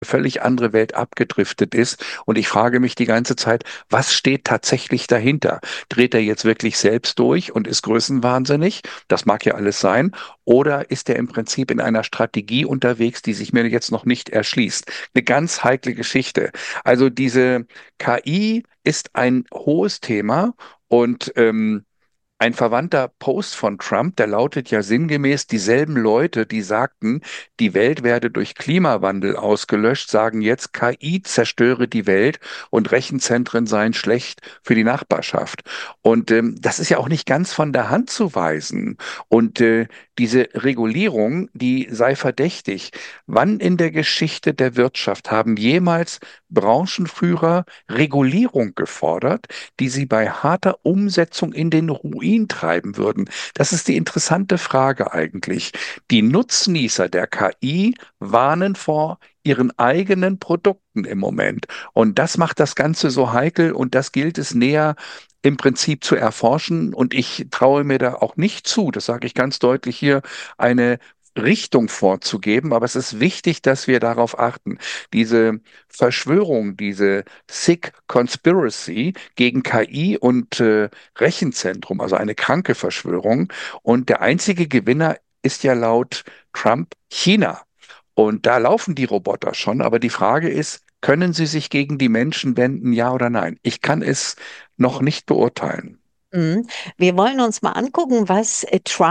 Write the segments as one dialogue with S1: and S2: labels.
S1: völlig andere Welt abgedriftet ist. Und ich frage mich die ganze Zeit, was steht tatsächlich dahinter? Dreht er jetzt wirklich selbst durch und ist größenwahnsinnig? Das mag ja alles sein. Oder ist er im Prinzip in einer Strategie unterwegs, die sich mir jetzt noch nicht erschließt? Eine ganz heikle Geschichte. Also diese KI ist ein hohes Thema und ein verwandter Post von Trump, der lautet ja sinngemäß, dieselben Leute, die sagten, die Welt werde durch Klimawandel ausgelöscht, sagen jetzt, KI zerstöre die Welt und Rechenzentren seien schlecht für die Nachbarschaft. Und das ist ja auch nicht ganz von der Hand zu weisen. Und diese Regulierung, die sei verdächtig. Wann in der Geschichte der Wirtschaft haben jemals Branchenführer Regulierung gefordert, die sie bei harter Umsetzung in den Ruin treiben würden? Das ist die interessante Frage eigentlich. Die Nutznießer der KI warnen vor ihren eigenen Produkten im Moment. Und das macht das Ganze so heikel und das gilt es näher im Prinzip zu erforschen. Und ich traue mir da auch nicht zu, das sage ich ganz deutlich hier, eine Richtung vorzugeben, aber es ist wichtig, dass wir darauf achten. Diese Verschwörung, diese Sick Conspiracy gegen KI und Rechenzentrum, also eine kranke Verschwörung. Und der einzige Gewinner ist ja laut Trump China. Und da laufen die Roboter schon, aber die Frage ist, können sie sich gegen die Menschen wenden, ja oder nein? Ich kann es noch nicht beurteilen.
S2: Mhm. Wir wollen uns mal angucken, was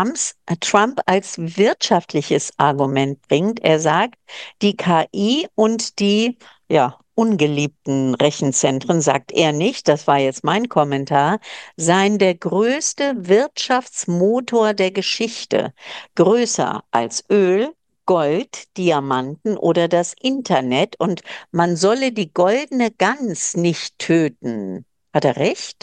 S2: Trump als wirtschaftliches Argument bringt. Er sagt, die KI und die ungeliebten Rechenzentren, sagt er nicht, das war jetzt mein Kommentar, seien der größte Wirtschaftsmotor der Geschichte, größer als Öl, Gold, Diamanten oder das Internet, und man solle die goldene Gans nicht töten. Hat er recht?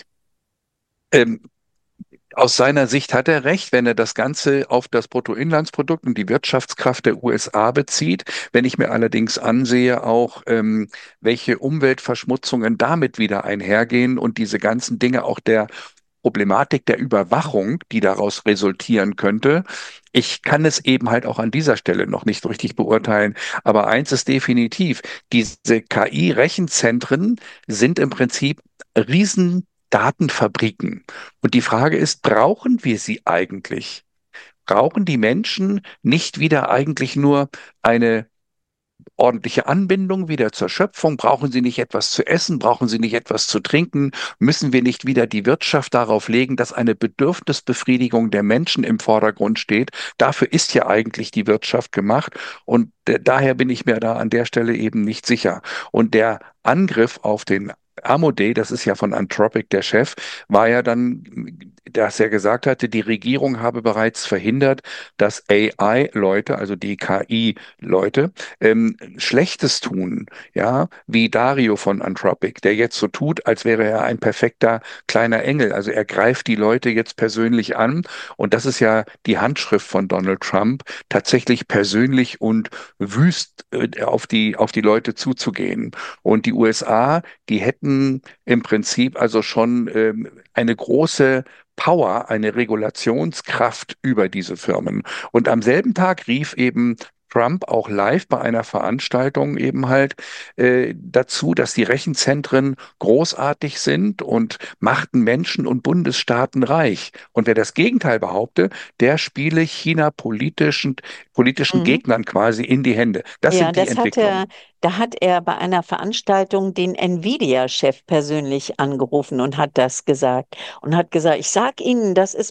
S1: Ähm, Aus seiner Sicht hat er recht, wenn er das Ganze auf das Bruttoinlandsprodukt und die Wirtschaftskraft der USA bezieht. Wenn ich mir allerdings ansehe, auch welche Umweltverschmutzungen damit wieder einhergehen und diese ganzen Dinge auch der Problematik der Überwachung, die daraus resultieren könnte. Ich kann es eben halt auch an dieser Stelle noch nicht so richtig beurteilen. Aber eins ist definitiv, diese KI-Rechenzentren sind im Prinzip Riesendatenfabriken. Und die Frage ist, brauchen wir sie eigentlich? Brauchen die Menschen nicht wieder eigentlich nur eine ordentliche Anbindung wieder zur Schöpfung? Brauchen sie nicht etwas zu essen? Brauchen sie nicht etwas zu trinken? Müssen wir nicht wieder die Wirtschaft darauf legen, dass eine Bedürfnisbefriedigung der Menschen im Vordergrund steht? Dafür ist ja eigentlich die Wirtschaft gemacht. Und daher bin ich mir da an der Stelle eben nicht sicher. Und der Angriff auf den Amodei, das ist ja von Anthropic der Chef, war ja dann, dass er gesagt hatte, die Regierung habe bereits verhindert, dass AI-Leute, also die KI-Leute, Schlechtes tun, ja, wie Dario von Anthropic, der jetzt so tut, als wäre er ein perfekter kleiner Engel. Also er greift die Leute jetzt persönlich an und das ist ja die Handschrift von Donald Trump, tatsächlich persönlich und wüst auf die Leute zuzugehen. Und die USA, die hätten im Prinzip also schon eine große Power, eine Regulationskraft über diese Firmen. Und am selben Tag rief eben Trump auch live bei einer Veranstaltung eben halt dazu, dass die Rechenzentren großartig sind und machten Menschen und Bundesstaaten reich. Und wer das Gegenteil behaupte, der spiele China politischen
S2: Mhm.
S1: Gegnern quasi in die Hände. Das
S2: Ja,
S1: sind die Entwicklungen.
S2: da hat er bei einer Veranstaltung den Nvidia-Chef persönlich angerufen und hat das gesagt. Und hat gesagt, ich sag Ihnen,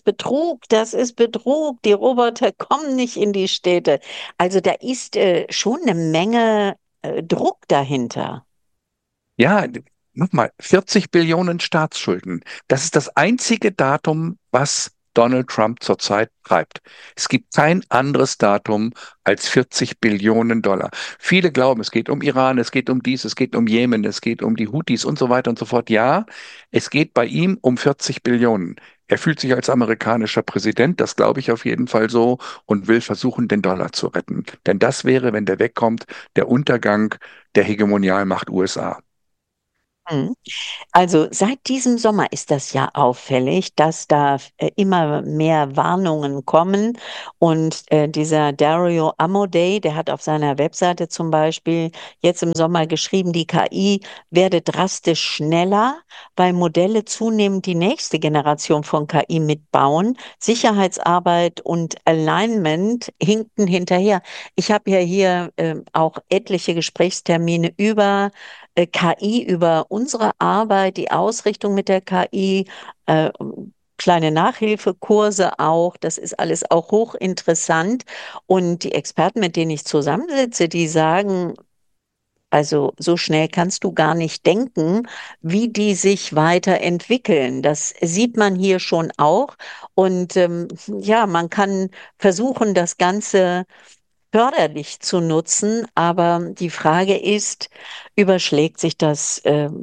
S2: das ist Betrug, die Roboter kommen nicht in die Städte. Also da ist schon eine Menge Druck dahinter.
S1: Ja, nochmal, 40 Billionen Staatsschulden. Das ist das einzige Datum, was Donald Trump zurzeit treibt. Es gibt kein anderes Datum als 40 Billionen Dollar. Viele glauben, es geht um Iran, es geht um dies, es geht um Jemen, es geht um die Houthis und so weiter und so fort. Ja, es geht bei ihm um 40 Billionen. Er fühlt sich als amerikanischer Präsident, das glaube ich auf jeden Fall so, und will versuchen, den Dollar zu retten. Denn das wäre, wenn der wegkommt, der Untergang der Hegemonialmacht USA.
S2: Mhm. Also seit diesem Sommer ist das ja auffällig, dass da immer mehr Warnungen kommen. Und dieser Dario Amodei, der hat auf seiner Webseite zum Beispiel jetzt im Sommer geschrieben, die KI werde drastisch schneller, weil Modelle zunehmend die nächste Generation von KI mitbauen. Sicherheitsarbeit und Alignment hinkten hinterher. Ich habe ja hier auch etliche Gesprächstermine über KI, über unsere Arbeit, die Ausrichtung mit der KI, äh, kleine Nachhilfekurse auch. Das ist alles auch hochinteressant. Und die Experten, mit denen ich zusammensitze, die sagen, also so schnell kannst du gar nicht denken, wie die sich weiterentwickeln. Das sieht man hier schon auch. Und ja, man kann versuchen, das Ganze förderlich zu nutzen, aber die Frage ist, überschlägt sich das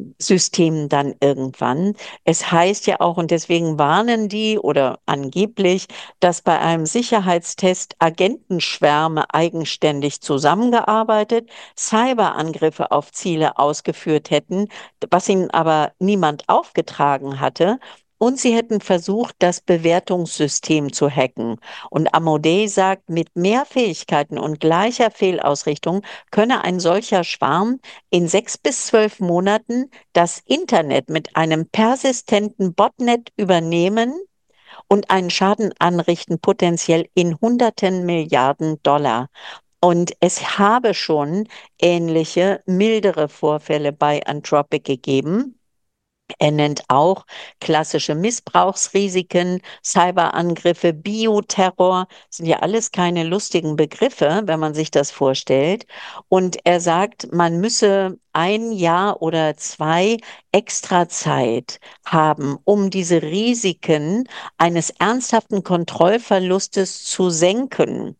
S2: System dann irgendwann? Es heißt ja auch, und deswegen warnen die oder angeblich, dass bei einem Sicherheitstest Agentenschwärme eigenständig zusammengearbeitet, Cyberangriffe auf Ziele ausgeführt hätten, was ihnen aber niemand aufgetragen hatte. Und sie hätten versucht, das Bewertungssystem zu hacken. Und Amodei sagt, mit mehr Fähigkeiten und gleicher Fehlausrichtung könne ein solcher Schwarm in 6 bis 12 Monaten das Internet mit einem persistenten Botnet übernehmen und einen Schaden anrichten, potenziell in hunderten Milliarden Dollar. Und es habe schon ähnliche, mildere Vorfälle bei Anthropic gegeben. Er nennt auch klassische Missbrauchsrisiken, Cyberangriffe, Bioterror, sind ja alles keine lustigen Begriffe, wenn man sich das vorstellt. Und er sagt, man müsse 1 Jahr oder 2 extra Zeit haben, um diese Risiken eines ernsthaften Kontrollverlustes zu senken.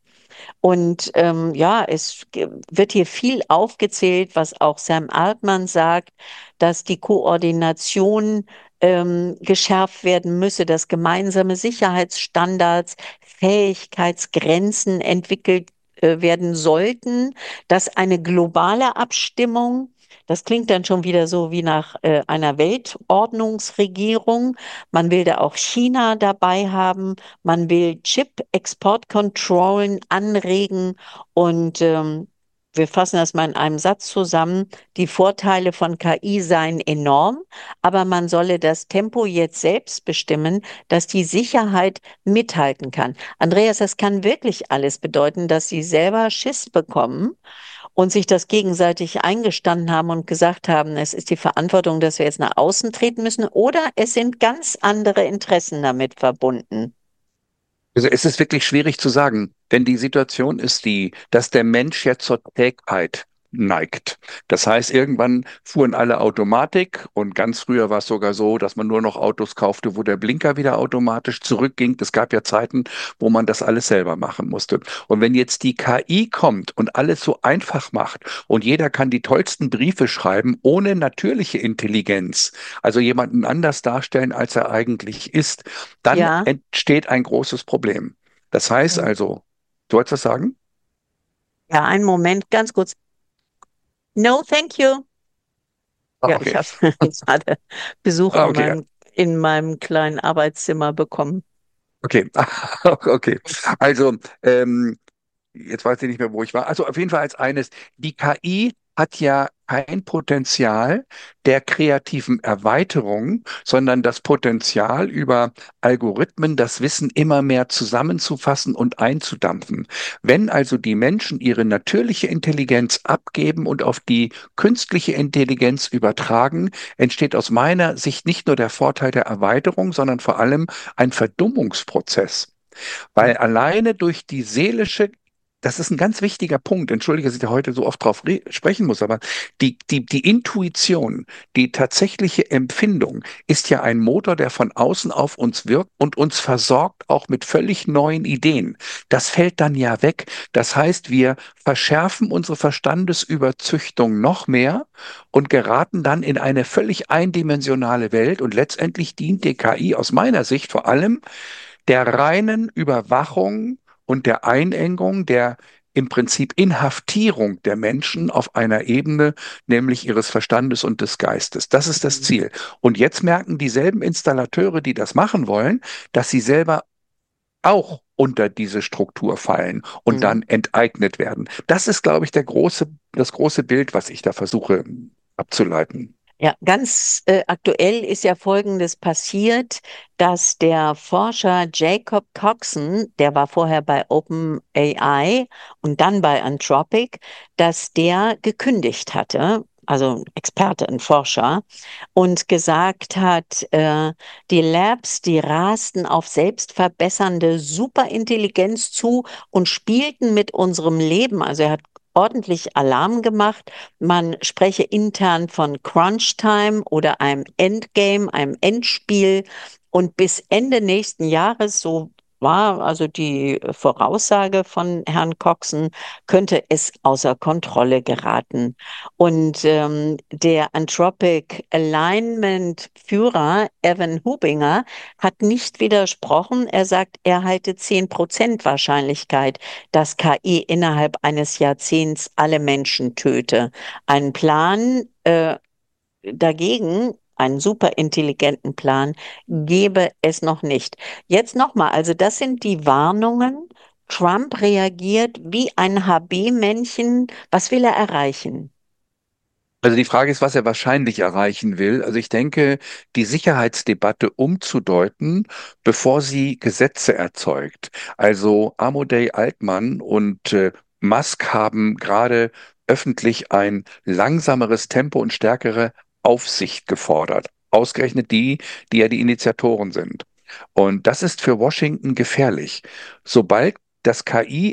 S2: Und ja, wird hier viel aufgezählt, was auch Sam Altman sagt, dass die Koordination geschärft werden müsse, dass gemeinsame Sicherheitsstandards, Fähigkeitsgrenzen entwickelt werden sollten, dass eine globale Abstimmung, das klingt dann schon wieder so wie nach einer Weltordnungsregierung. Man will da auch China dabei haben. Man will Chip-Exportkontrollen anregen und wir fassen das mal in einem Satz zusammen. Die Vorteile von KI seien enorm, aber man solle das Tempo jetzt selbst bestimmen, dass die Sicherheit mithalten kann. Andreas, das kann wirklich alles bedeuten, dass Sie selber Schiss bekommen und sich das gegenseitig eingestanden haben und gesagt haben, es ist die Verantwortung, dass wir jetzt nach außen treten müssen, oder es sind ganz andere Interessen damit verbunden.
S1: Also es ist wirklich schwierig zu sagen, denn die Situation ist die, dass der Mensch ja zur Trägheit neigt. Das heißt, irgendwann fuhren alle Automatik und ganz früher war es sogar so, dass man nur noch Autos kaufte, wo der Blinker wieder automatisch zurückging. Es gab ja Zeiten, wo man das alles selber machen musste. Und wenn jetzt die KI kommt und alles so einfach macht und jeder kann die tollsten Briefe schreiben ohne natürliche Intelligenz, also jemanden anders darstellen, als er eigentlich ist, dann
S2: Ja,
S1: entsteht ein großes Problem. Das heißt also, du wolltest was sagen?
S2: ja, einen Moment, ganz kurz. No, thank you.
S1: Ah,
S2: Ja, ich
S1: okay.
S2: habe gerade Besuch
S1: Ah, okay.
S2: in meinem kleinen Arbeitszimmer bekommen.
S1: Okay. Okay. Also, jetzt weiß ich nicht mehr, wo ich war. Also auf jeden Fall als eines, die KI hat ja kein Potenzial der kreativen Erweiterung, sondern das Potenzial, über Algorithmen das Wissen immer mehr zusammenzufassen und einzudampfen. Wenn also die Menschen ihre natürliche Intelligenz abgeben und auf die künstliche Intelligenz übertragen, entsteht aus meiner Sicht nicht nur der Vorteil der Erweiterung, sondern vor allem ein Verdummungsprozess. Weil alleine durch die seelische, das ist ein ganz wichtiger Punkt, entschuldige, dass ich da heute so oft drauf sprechen muss, aber die Intuition, die tatsächliche Empfindung ist ja ein Motor, der von außen auf uns wirkt und uns versorgt auch mit völlig neuen Ideen. Das fällt dann ja weg. Das heißt, wir verschärfen unsere Verstandesüberzüchtung noch mehr und geraten dann in eine völlig eindimensionale Welt und letztendlich dient die KI aus meiner Sicht vor allem der reinen Überwachung und der Einengung der im Prinzip Inhaftierung der Menschen auf einer Ebene, nämlich ihres Verstandes und des Geistes. Das ist das
S2: Mhm.
S1: Ziel. Und jetzt merken dieselben Installateure, die das machen wollen, dass sie selber auch unter diese Struktur fallen und
S2: Mhm.
S1: dann enteignet werden. Das ist, glaube ich, das große Bild, was ich da versuche abzuleiten.
S2: Ja, ganz aktuell ist ja Folgendes passiert, dass der Forscher Jacob Coxon, der war vorher bei OpenAI und dann bei Anthropic, dass der gekündigt hatte, also ein Experte, ein Forscher, und gesagt hat, die Labs, die rasten auf selbstverbessernde Superintelligenz zu und spielten mit unserem Leben. Also er hat ordentlich Alarm gemacht. Man spreche intern von Crunch-Time oder einem Endgame, einem Endspiel. Und bis Ende nächsten Jahres, so war also die Voraussage von Herrn Coxen, könnte es außer Kontrolle geraten. Und der Anthropic Alignment Führer Evan Hubinger hat nicht widersprochen. Er sagt, er halte 10% Wahrscheinlichkeit, dass KI innerhalb eines Jahrzehnts alle Menschen töte. Ein Plan dagegen, einen superintelligenten Plan, gäbe es noch nicht. Jetzt nochmal, also das sind die Warnungen. Trump reagiert wie ein HB-Männchen. Was will er erreichen?
S1: Also die Frage ist, was er wahrscheinlich erreichen will. Also ich denke, die Sicherheitsdebatte umzudeuten, bevor sie Gesetze erzeugt. Also Amodei Altmann und Musk haben gerade öffentlich ein langsameres Tempo und stärkere Aufsicht gefordert. Ausgerechnet die, die ja die Initiatoren sind. Und das ist für Washington gefährlich. Sobald das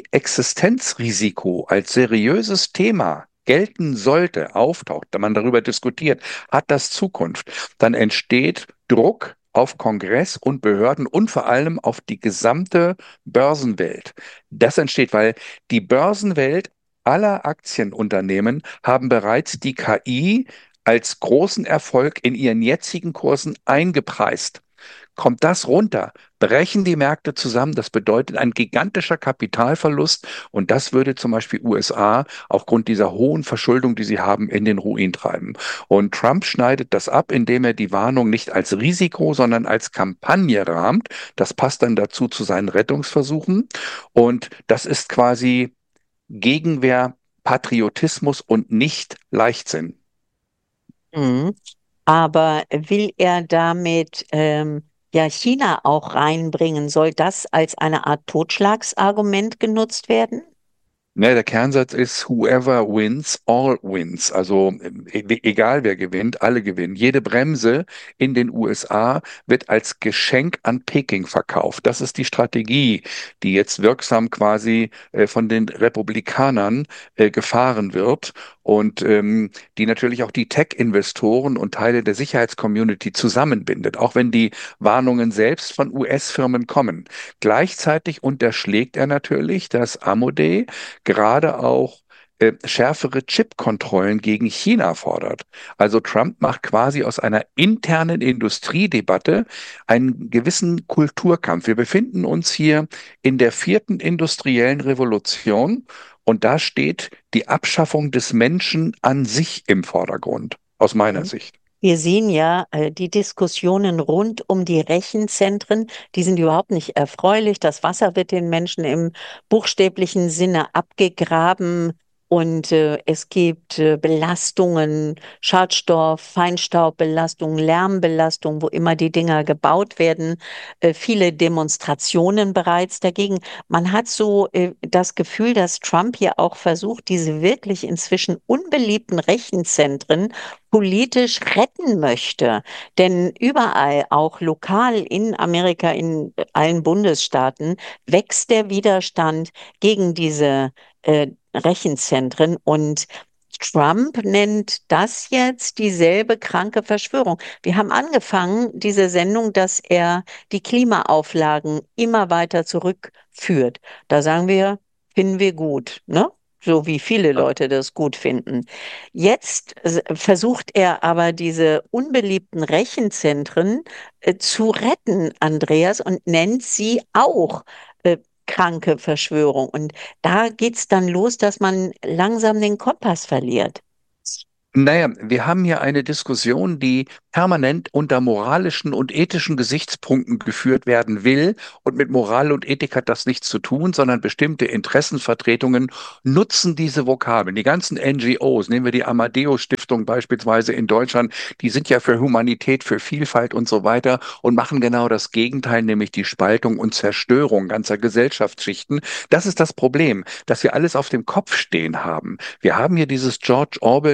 S1: KI-Existenzrisiko als seriöses Thema gelten sollte, auftaucht, wenn man darüber diskutiert, hat das Zukunft, dann entsteht Druck auf Kongress und Behörden und vor allem auf die gesamte Börsenwelt. Das entsteht, weil die Börsenwelt aller Aktienunternehmen haben bereits die KI als großen Erfolg in ihren jetzigen Kursen eingepreist. Kommt das runter, brechen die Märkte zusammen. Das bedeutet ein gigantischer Kapitalverlust und das würde zum Beispiel USA aufgrund dieser hohen Verschuldung, die sie haben, in den Ruin treiben. Und Trump schneidet das ab, indem er die Warnung nicht als Risiko, sondern als Kampagne rahmt. Das passt dann dazu zu seinen Rettungsversuchen. Und das ist quasi Gegenwehr, Patriotismus und nicht Leichtsinn.
S2: Mhm. Aber will er damit ja China auch reinbringen? Soll das als eine Art Totschlagsargument genutzt werden?
S1: Ne, der Kernsatz ist, whoever wins, all wins. Also egal wer gewinnt, alle gewinnen. Jede Bremse in den USA wird als Geschenk an Peking verkauft. Das ist die Strategie, die jetzt wirksam quasi von den Republikanern gefahren wird und die natürlich auch die Tech-Investoren und Teile der Sicherheitscommunity zusammenbindet, auch wenn die Warnungen selbst von US-Firmen kommen. Gleichzeitig unterschlägt er natürlich, dass Amodei gerade auch schärfere Chip-Kontrollen gegen China fordert. Also Trump macht quasi aus einer internen Industriedebatte einen gewissen Kulturkampf. Wir befinden uns hier in der vierten industriellen Revolution und da steht die Abschaffung des Menschen an sich im Vordergrund, aus meiner
S2: Mhm.
S1: Sicht.
S2: Wir sehen ja die Diskussionen rund um die Rechenzentren, die sind überhaupt nicht erfreulich. Das Wasser wird den Menschen im buchstäblichen Sinne abgegraben und es gibt Belastungen, Schadstoff, Feinstaubbelastungen, Lärmbelastungen, wo immer die Dinger gebaut werden, viele Demonstrationen bereits dagegen. Man hat so das Gefühl, dass Trump hier auch versucht, diese wirklich inzwischen unbeliebten Rechenzentren politisch retten möchte. Denn überall, auch lokal in Amerika, in allen Bundesstaaten, wächst der Widerstand gegen diese Rechenzentren. Und Trump nennt das jetzt dieselbe kranke Verschwörung. Wir haben angefangen, diese Sendung, dass er die Klimaauflagen immer weiter zurückführt. Da sagen wir, finden wir gut, ne? So wie viele Leute das gut finden. Jetzt versucht er aber diese unbeliebten Rechenzentren zu retten, Andreas, und nennt sie auch kranke Verschwörung. Und da geht's dann los, dass man langsam den Kompass verliert.
S1: Naja, wir haben hier eine Diskussion, die permanent unter moralischen und ethischen Gesichtspunkten geführt werden will. Und mit Moral und Ethik hat das nichts zu tun, sondern bestimmte Interessenvertretungen nutzen diese Vokabeln. Die ganzen NGOs, nehmen wir die Amadeus Stiftung beispielsweise in Deutschland, die sind ja für Humanität, für Vielfalt und so weiter und machen genau das Gegenteil, nämlich die Spaltung und Zerstörung ganzer Gesellschaftsschichten. Das ist das Problem, dass wir alles auf dem Kopf stehen haben. Wir haben hier dieses George Orwell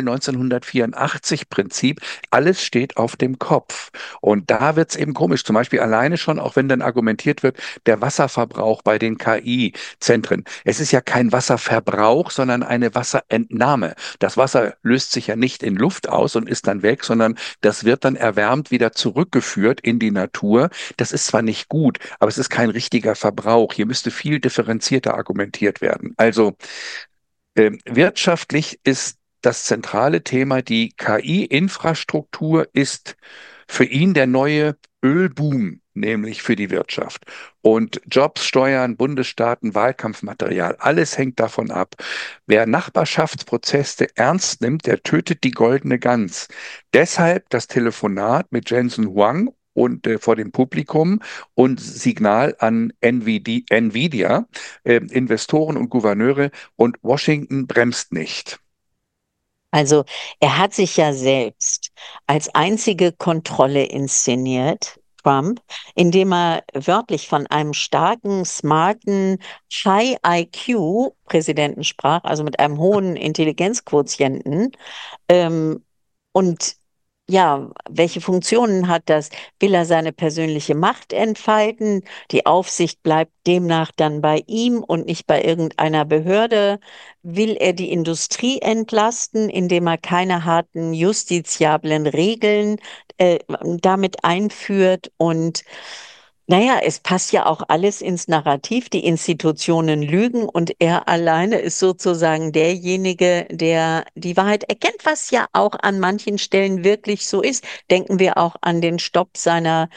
S1: 1984 Prinzip, alles steht auf dem Kopf. Und da wird es eben komisch, zum Beispiel alleine schon, auch wenn dann argumentiert wird, der Wasserverbrauch bei den KI-Zentren. Es ist ja kein Wasserverbrauch, sondern eine Wasserentnahme. Das Wasser löst sich ja nicht in Luft aus und ist dann weg, sondern das wird dann erwärmt wieder zurückgeführt in die Natur. Das ist zwar nicht gut, aber es ist kein richtiger Verbrauch. Hier müsste viel differenzierter argumentiert werden. Also wirtschaftlich ist das zentrale Thema, die KI-Infrastruktur ist für ihn der neue Ölboom, nämlich für die Wirtschaft. Und Jobs, Steuern, Bundesstaaten, Wahlkampfmaterial, alles hängt davon ab. Wer Nachbarschaftsprozesse ernst nimmt, der tötet die goldene Gans. Deshalb das Telefonat mit Jensen Huang und vor dem Publikum und Signal an Nvidia, Investoren und Gouverneure, und Washington bremst nicht.
S2: Also er hat sich ja selbst als einzige Kontrolle inszeniert, Trump, indem er wörtlich von einem starken, smarten, High IQ-Präsidenten sprach, also mit einem hohen Intelligenzquotienten. Ähm, und ja, welche Funktionen hat das? Will er seine persönliche Macht entfalten? Die Aufsicht bleibt demnach dann bei ihm und nicht bei irgendeiner Behörde. Will er die Industrie entlasten, indem er keine harten justiziablen Regeln damit einführt? Und naja, es passt ja auch alles ins Narrativ. Die Institutionen lügen und er alleine ist sozusagen derjenige, der die Wahrheit erkennt, was ja auch an manchen Stellen wirklich so ist. Denken wir auch an den Stopp seiner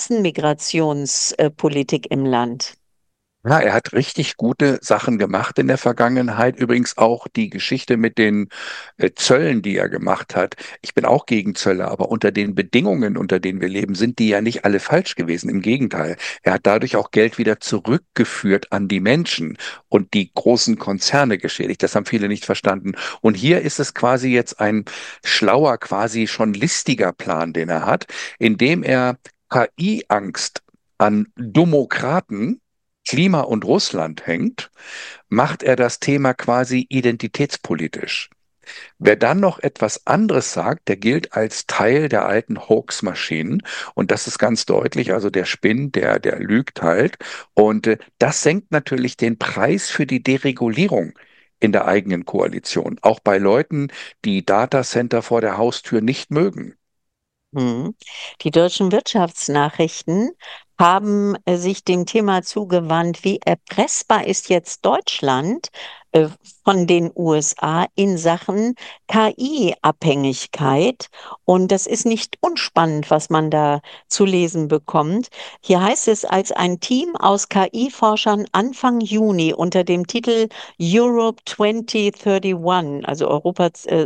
S2: Massenmigrationspolitik im Land.
S1: Ja, er hat richtig gute Sachen gemacht in der Vergangenheit. Übrigens auch die Geschichte mit den Zöllen, die er gemacht hat. Ich bin auch gegen Zölle, aber unter den Bedingungen, unter denen wir leben, sind die ja nicht alle falsch gewesen. Im Gegenteil. Er hat dadurch auch Geld wieder zurückgeführt an die Menschen und die großen Konzerne geschädigt. Das haben viele nicht verstanden. Und hier ist es quasi jetzt ein schlauer, quasi schon listiger Plan, den er hat, indem er KI-Angst an Demokraten, Klima und Russland hängt, macht er das Thema quasi identitätspolitisch. Wer dann noch etwas anderes sagt, der gilt als Teil der alten Hoax-Maschinen. Und das ist ganz deutlich. Also der spinnt, der lügt halt. Und das senkt natürlich den Preis für die Deregulierung in der eigenen Koalition. Auch bei Leuten, die Datacenter vor der Haustür nicht mögen.
S2: Hm. Die deutschen Wirtschaftsnachrichten haben sich dem Thema zugewandt, wie erpressbar ist jetzt Deutschland äh, von den USA in Sachen KI-Abhängigkeit. Und das ist nicht unspannend, was man da zu lesen bekommt. Hier heißt es, als ein Team aus KI-Forschern Anfang Juni unter dem Titel Europe 2031, also Europa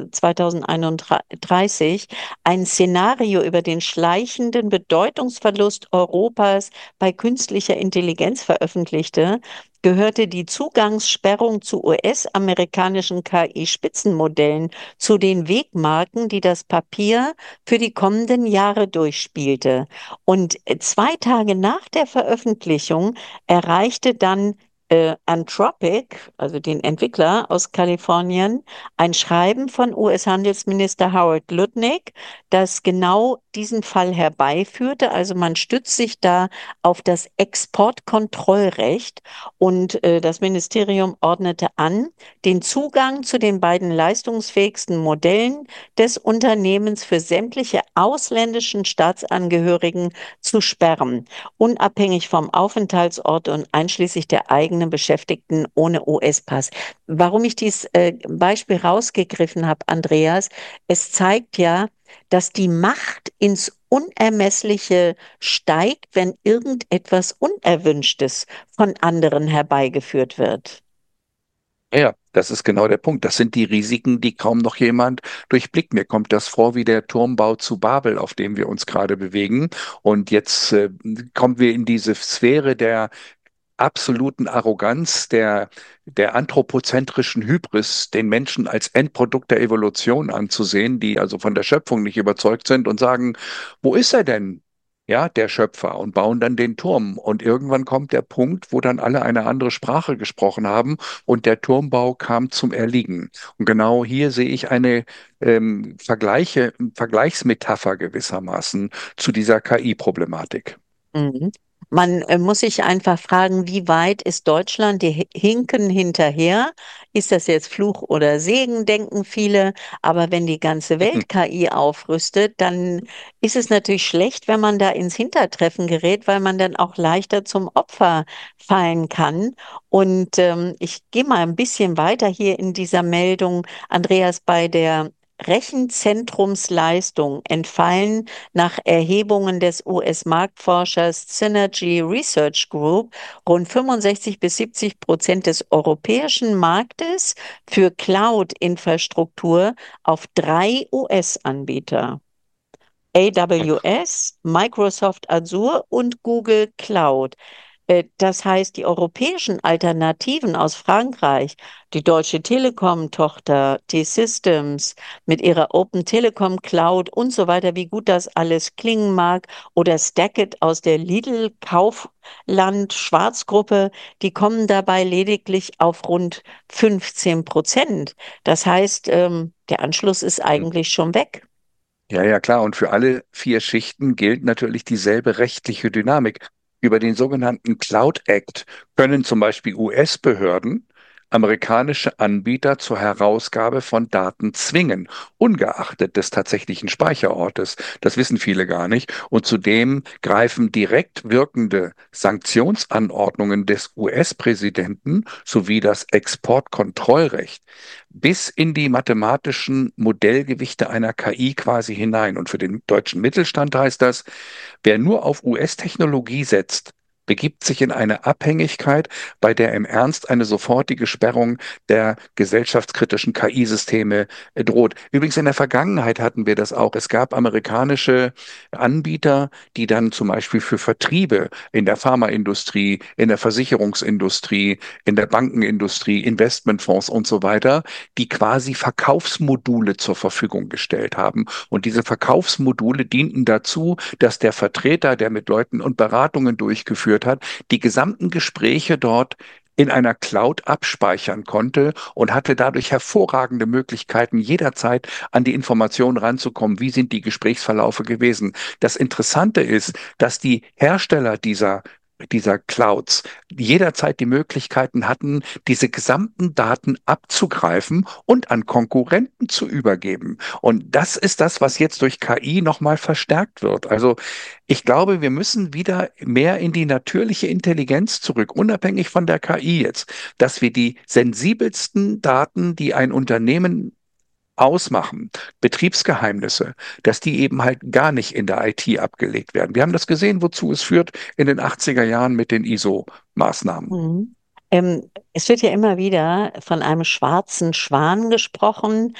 S2: 2031, ein Szenario über den schleichenden Bedeutungsverlust Europas bei künstlicher Intelligenz veröffentlichte, gehörte die Zugangssperrung zu US-amerikanischen KI-Spitzenmodellen zu den Wegmarken, die das Papier für die kommenden Jahre durchspielte. Und 2 Tage nach der Veröffentlichung erreichte dann Anthropic, also den Entwickler aus Kalifornien, ein Schreiben von US-Handelsminister Howard Lutnick, das genau diesen Fall herbeiführte. Also man stützt sich da auf das Exportkontrollrecht und das Ministerium ordnete an, den Zugang zu den beiden leistungsfähigsten Modellen des Unternehmens für sämtliche ausländischen Staatsangehörigen zu sperren, unabhängig vom Aufenthaltsort und einschließlich der eigenen Beschäftigten ohne US-Pass. Warum ich dieses Beispiel rausgegriffen habe, Andreas, es zeigt ja, dass die Macht ins Unermessliche steigt, wenn irgendetwas Unerwünschtes von anderen herbeigeführt wird.
S1: Ja, das ist genau der Punkt. Das sind die Risiken, die kaum noch jemand durchblickt. Mir kommt das vor wie der Turmbau zu Babel, auf dem wir uns gerade bewegen. Und jetzt kommen wir in diese Sphäre der absoluten Arroganz, der anthropozentrischen Hybris, den Menschen als Endprodukt der Evolution anzusehen, die also von der Schöpfung nicht überzeugt sind und sagen, wo ist er denn? Ja, der Schöpfer und bauen dann den Turm. Und irgendwann kommt der Punkt, wo dann alle eine andere Sprache gesprochen haben und der Turmbau kam zum Erliegen. Und genau hier sehe ich eine Vergleichsmetapher gewissermaßen zu dieser KI-Problematik.
S2: Mhm. Man muss sich einfach fragen, wie weit ist Deutschland? Die hinken hinterher. Ist das jetzt Fluch oder Segen, denken viele. Aber wenn die ganze Welt KI aufrüstet, dann ist es natürlich schlecht, wenn man da ins Hintertreffen gerät, weil man dann auch leichter zum Opfer fallen kann. Und ich gehe mal ein bisschen weiter hier in dieser Meldung, Andreas, bei der Rechenzentrumsleistung entfallen nach Erhebungen des US-Marktforschers Synergy Research Group rund 65 bis 70% des europäischen Marktes für Cloud-Infrastruktur auf drei US-Anbieter. AWS, Microsoft Azure und Google Cloud. Das heißt, die europäischen Alternativen aus Frankreich, die Deutsche Telekom-Tochter, T-Systems mit ihrer Open Telekom Cloud und so weiter, wie gut das alles klingen mag, oder Stackit aus der Lidl-Kaufland-Schwarzgruppe, die kommen dabei lediglich auf rund 15%. Das heißt, der Anschluss ist eigentlich schon weg.
S1: Ja, ja, klar. Und für alle vier Schichten gilt natürlich dieselbe rechtliche Dynamik. Über den sogenannten Cloud Act können zum Beispiel US-Behörden amerikanische Anbieter zur Herausgabe von Daten zwingen, ungeachtet des tatsächlichen Speicherortes. Das wissen viele gar nicht. Und zudem greifen direkt wirkende Sanktionsanordnungen des US-Präsidenten sowie das Exportkontrollrecht bis in die mathematischen Modellgewichte einer KI quasi hinein. Und für den deutschen Mittelstand heißt das, wer nur auf US-Technologie setzt, begibt sich in eine Abhängigkeit, bei der im Ernst eine sofortige Sperrung der gesellschaftskritischen KI-Systeme droht. Übrigens in der Vergangenheit hatten wir das auch. Es gab amerikanische Anbieter, die dann zum Beispiel für Vertriebe in der Pharmaindustrie, in der Versicherungsindustrie, in der Bankenindustrie, Investmentfonds und so weiter, die quasi Verkaufsmodule zur Verfügung gestellt haben. Und diese Verkaufsmodule dienten dazu, dass der Vertreter, der mit Leuten und Beratungen durchgeführt hat, die gesamten Gespräche dort in einer Cloud abspeichern konnte und hatte dadurch hervorragende Möglichkeiten, jederzeit an die Informationen ranzukommen, wie sind die Gesprächsverlaufe gewesen. Das Interessante ist, dass die Hersteller dieser Clouds jederzeit die Möglichkeiten hatten, diese gesamten Daten abzugreifen und an Konkurrenten zu übergeben. Und das ist das, was jetzt durch KI nochmal verstärkt wird. Also ich glaube, wir müssen wieder mehr in die natürliche Intelligenz zurück, unabhängig von der KI jetzt, dass wir die sensibelsten Daten, die ein Unternehmen ausmachen, Betriebsgeheimnisse, dass die eben halt gar nicht in der IT abgelegt werden. Wir haben das gesehen, wozu es führt in den 80er Jahren mit den ISO-Maßnahmen.
S2: Mhm. Es wird ja immer wieder von einem schwarzen Schwan gesprochen,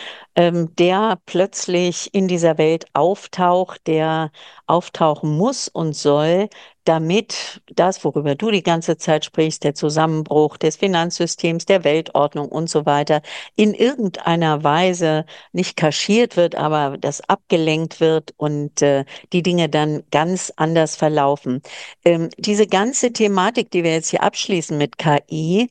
S2: der plötzlich in dieser Welt auftaucht, der auftauchen muss und soll, damit das, worüber du die ganze Zeit sprichst, der Zusammenbruch des Finanzsystems, der Weltordnung und so weiter, in irgendeiner Weise nicht kaschiert wird, aber das abgelenkt wird und die Dinge dann ganz anders verlaufen. Diese ganze Thematik, die wir jetzt hier abschließen mit KI,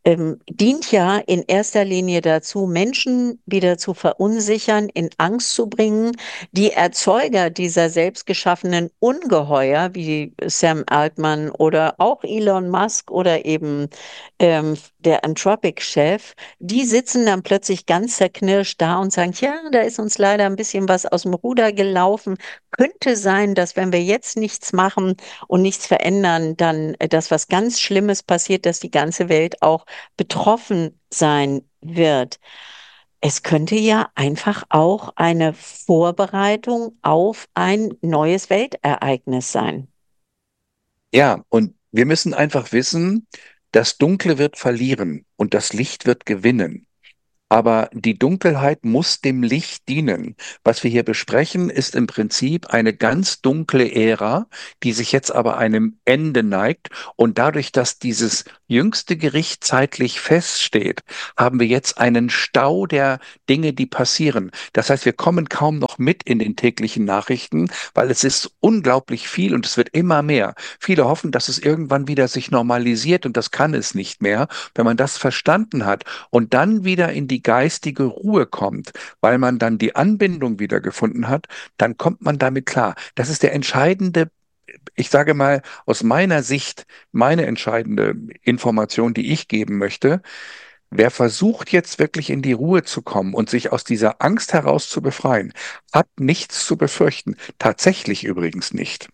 S2: dient ja in erster Linie dazu, Menschen wieder zu verunsichern, in Angst zu bringen. Die Erzeuger dieser selbstgeschaffenen Ungeheuer, wie Sam Altman oder auch Elon Musk oder eben der Anthropic-Chef, die sitzen dann plötzlich ganz zerknirscht da und sagen, ja, da ist uns leider ein bisschen was aus dem Ruder gelaufen. Könnte sein, dass wenn wir jetzt nichts machen, und nichts verändern, dann dass was ganz Schlimmes passiert, dass die ganze Welt auch betroffen sein wird. es könnte ja einfach auch eine Vorbereitung auf ein neues Weltereignis sein.
S1: Ja, und wir müssen einfach wissen, das Dunkle wird verlieren und das Licht wird gewinnen. Aber die Dunkelheit muss dem Licht dienen. Was wir hier besprechen, ist im Prinzip eine ganz dunkle Ära, die sich jetzt aber einem Ende neigt. Und dadurch, dass dieses jüngste Gericht zeitlich feststeht, haben wir jetzt einen Stau der Dinge, die passieren. Das heißt, wir kommen kaum noch mit in den täglichen Nachrichten, weil es ist unglaublich viel und es wird immer mehr. Viele hoffen, dass es irgendwann wieder sich normalisiert und das kann es nicht mehr. Wenn man das verstanden hat und dann wieder in die geistige Ruhe kommt, weil man dann die Anbindung wieder gefunden hat, dann kommt man damit klar. Das ist der entscheidende, ich sage mal, aus meiner Sicht, meine entscheidende Information, die ich geben möchte. Wer versucht jetzt wirklich in die Ruhe zu kommen und sich aus dieser Angst heraus zu befreien, hat nichts zu befürchten. Tatsächlich übrigens nicht.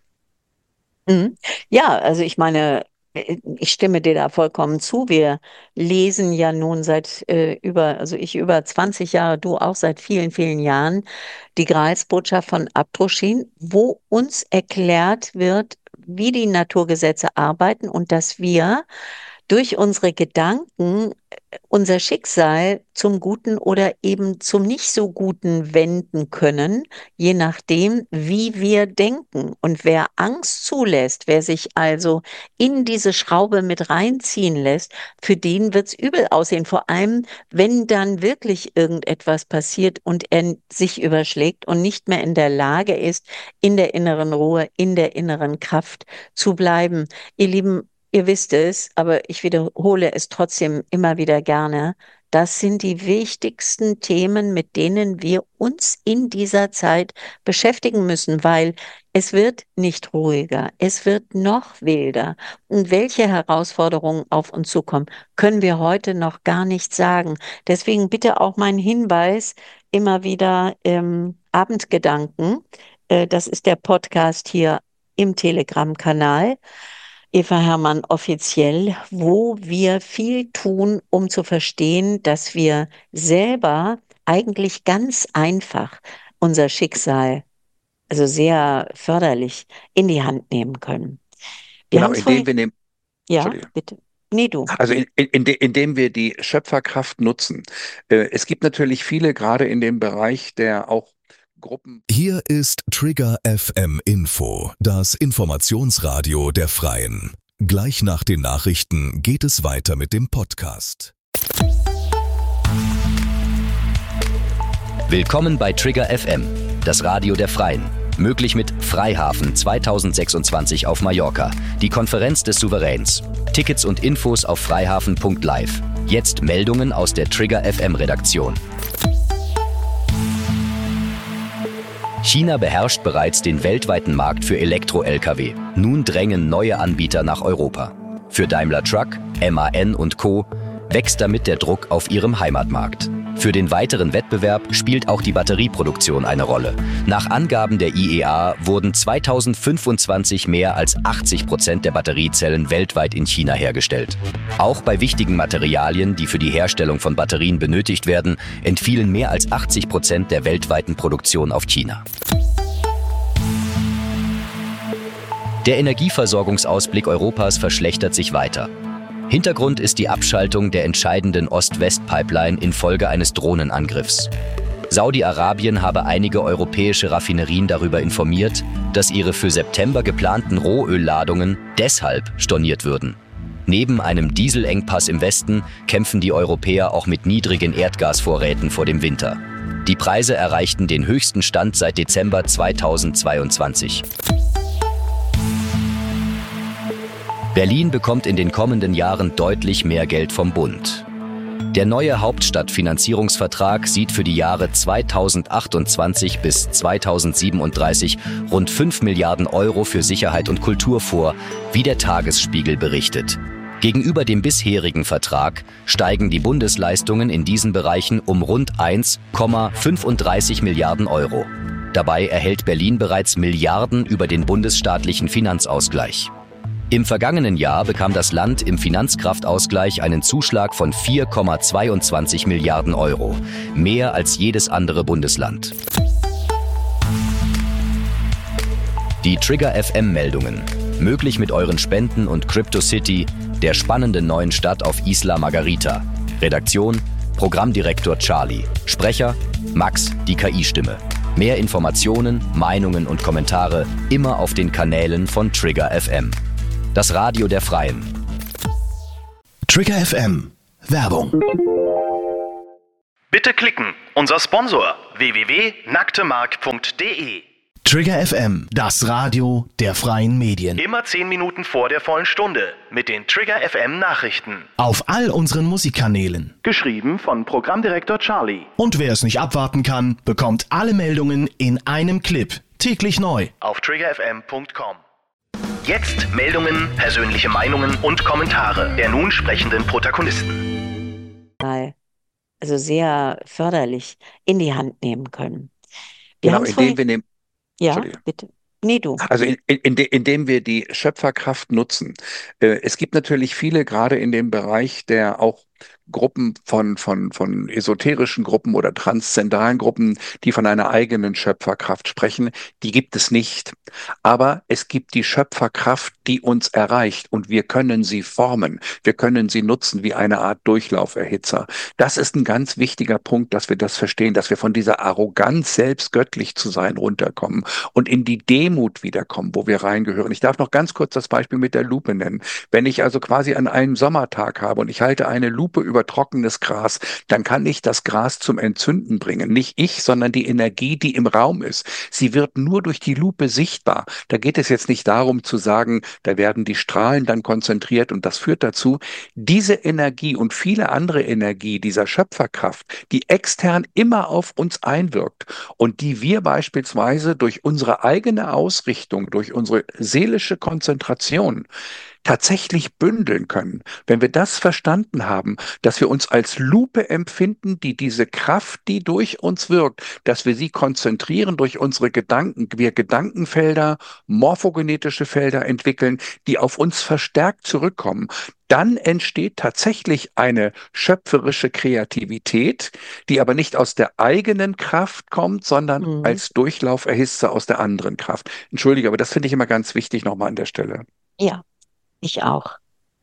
S2: Mhm. Ja, also ich meine, ich stimme dir da vollkommen zu. Wir lesen ja nun seit also ich über 20 Jahre, du auch seit vielen, vielen Jahren, die Gralsbotschaft von Abdruschin, wo uns erklärt wird, wie die Naturgesetze arbeiten und dass wir durch unsere Gedanken unser Schicksal zum Guten oder eben zum nicht so Guten wenden können, je nachdem, wie wir denken. Und wer Angst zulässt, wer sich also in diese Schraube mit reinziehen lässt, für den wird's übel aussehen. Vor allem, wenn dann wirklich irgendetwas passiert und er sich überschlägt und nicht mehr in der Lage ist, in der inneren Ruhe, in der inneren Kraft zu bleiben. Ihr Lieben, ihr wisst es, aber ich wiederhole es trotzdem immer wieder gerne. Das sind die wichtigsten Themen, mit denen wir uns in dieser Zeit beschäftigen müssen, weil es wird nicht ruhiger, es wird noch wilder. Und welche Herausforderungen auf uns zukommen, können wir heute noch gar nicht sagen. Deswegen bitte auch mein Hinweis immer wieder Abendgedanken. Das ist der Podcast hier im Telegram-Kanal. Eva Hermann offiziell, wo wir viel tun, um zu verstehen, dass wir selber eigentlich ganz einfach unser Schicksal, also sehr förderlich, in die Hand nehmen können. Wir haben
S1: Genau,
S2: es vorhin,
S1: indem wir nehmen,
S2: ja,
S1: Entschuldige.
S2: bitte. Nee, du.
S1: Also indem wir die Schöpferkraft nutzen. Es gibt natürlich viele, gerade in dem Bereich der auch Gruppen.
S3: Hier ist Trigger FM Info, das Informationsradio der Freien. Gleich nach den Nachrichten geht es weiter mit dem Podcast.
S4: Willkommen bei Trigger FM, das Radio der Freien. Möglich mit Freihafen 2026 auf Mallorca, die Konferenz des Souveräns. Tickets und Infos auf freihafen.live. Jetzt Meldungen aus der Trigger FM Redaktion. China beherrscht bereits den weltweiten Markt für Elektro-Lkw. Nun drängen neue Anbieter nach Europa. Für Daimler Truck, MAN und Co. wächst damit der Druck auf ihrem Heimatmarkt. Für den weiteren Wettbewerb spielt auch die Batterieproduktion eine Rolle. Nach Angaben der IEA wurden 2025 mehr als 80% der Batteriezellen weltweit in China hergestellt. Auch bei wichtigen Materialien, die für die Herstellung von Batterien benötigt werden, entfielen mehr als 80% der weltweiten Produktion auf China. Der Energieversorgungsausblick Europas verschlechtert sich weiter. Hintergrund ist die Abschaltung der entscheidenden Ost-West-Pipeline infolge eines Drohnenangriffs. Saudi-Arabien habe einige europäische Raffinerien darüber informiert, dass ihre für September geplanten Rohölladungen deshalb storniert würden. Neben einem Dieselengpass im Westen kämpfen die Europäer auch mit niedrigen Erdgasvorräten vor dem Winter. Die Preise erreichten den höchsten Stand seit Dezember 2022. Berlin bekommt in den kommenden Jahren deutlich mehr Geld vom Bund. Der neue Hauptstadtfinanzierungsvertrag sieht für die Jahre 2028 bis 2037 rund 5 Milliarden Euro für Sicherheit und Kultur vor, wie der Tagesspiegel berichtet. Gegenüber dem bisherigen Vertrag steigen die Bundesleistungen in diesen Bereichen um rund 1,35 Milliarden Euro. Dabei erhält Berlin bereits Milliarden über den bundesstaatlichen Finanzausgleich. Im vergangenen Jahr bekam das Land im Finanzkraftausgleich einen Zuschlag von 4,22 Milliarden Euro, mehr als jedes andere Bundesland. Die Trigger FM-Meldungen, möglich mit euren Spenden und CryptoCity, der spannenden neuen Stadt auf Isla Margarita. Redaktion: Programmdirektor Charlie. Sprecher: Max, die KI-Stimme. Mehr Informationen, Meinungen und Kommentare immer auf den Kanälen von Trigger FM. Das Radio der Freien.
S3: Trigger FM. Werbung.
S5: Bitte klicken. Unser Sponsor www.nacktemark.de.
S3: Trigger FM, das Radio der freien Medien.
S5: Immer 10 Minuten vor der vollen Stunde mit den Trigger FM Nachrichten.
S3: Auf all unseren Musikkanälen.
S5: Geschrieben von Programmdirektor Charlie.
S3: Und wer es nicht abwarten kann, bekommt alle Meldungen in einem Clip. Täglich neu.
S5: Auf triggerfm.com. Jetzt Meldungen, persönliche Meinungen und Kommentare der nun sprechenden Protagonisten.
S2: Also sehr förderlich in die Hand nehmen können.
S1: Genau, indem wir nehmen.
S2: Ja,
S1: Entschuldige.
S2: bitte. Nee, du.
S1: Also indem wir die Schöpferkraft nutzen. Es gibt natürlich viele, gerade in dem Bereich der auch Gruppen von esoterischen Gruppen oder transzendentalen Gruppen, die von einer eigenen Schöpferkraft sprechen, die gibt es nicht. Aber es gibt die Schöpferkraft, die uns erreicht und wir können sie formen. Wir können sie nutzen wie eine Art Durchlauferhitzer. Das ist ein ganz wichtiger Punkt, dass wir das verstehen, dass wir von dieser Arroganz, selbst göttlich zu sein, runterkommen und in die Demut wiederkommen, wo wir reingehören. Ich darf noch ganz kurz das Beispiel mit der Lupe nennen. Wenn ich also quasi an einem Sommertag habe und ich halte eine Lupe über trockenes Gras, dann kann ich das Gras zum Entzünden bringen. Nicht ich, sondern die Energie, die im Raum ist. Sie wird nur durch die Lupe sichtbar. Da geht es jetzt nicht darum zu sagen, da werden die Strahlen dann konzentriert und das führt dazu, diese Energie und viele andere Energie dieser Schöpferkraft, die extern immer auf uns einwirkt und die wir beispielsweise durch unsere eigene Ausrichtung, durch unsere seelische Konzentration tatsächlich bündeln können. Wenn wir das verstanden haben, dass wir uns als Lupe empfinden, die diese Kraft, die durch uns wirkt, dass wir sie konzentrieren durch unsere Gedanken, wir Gedankenfelder, morphogenetische Felder entwickeln, die auf uns verstärkt zurückkommen, dann entsteht tatsächlich eine schöpferische Kreativität, die aber nicht aus der eigenen Kraft kommt, sondern als Durchlauferhitzer aus der anderen Kraft. Entschuldige, aber das finde ich immer ganz wichtig nochmal an der Stelle.
S2: Ja, ich auch.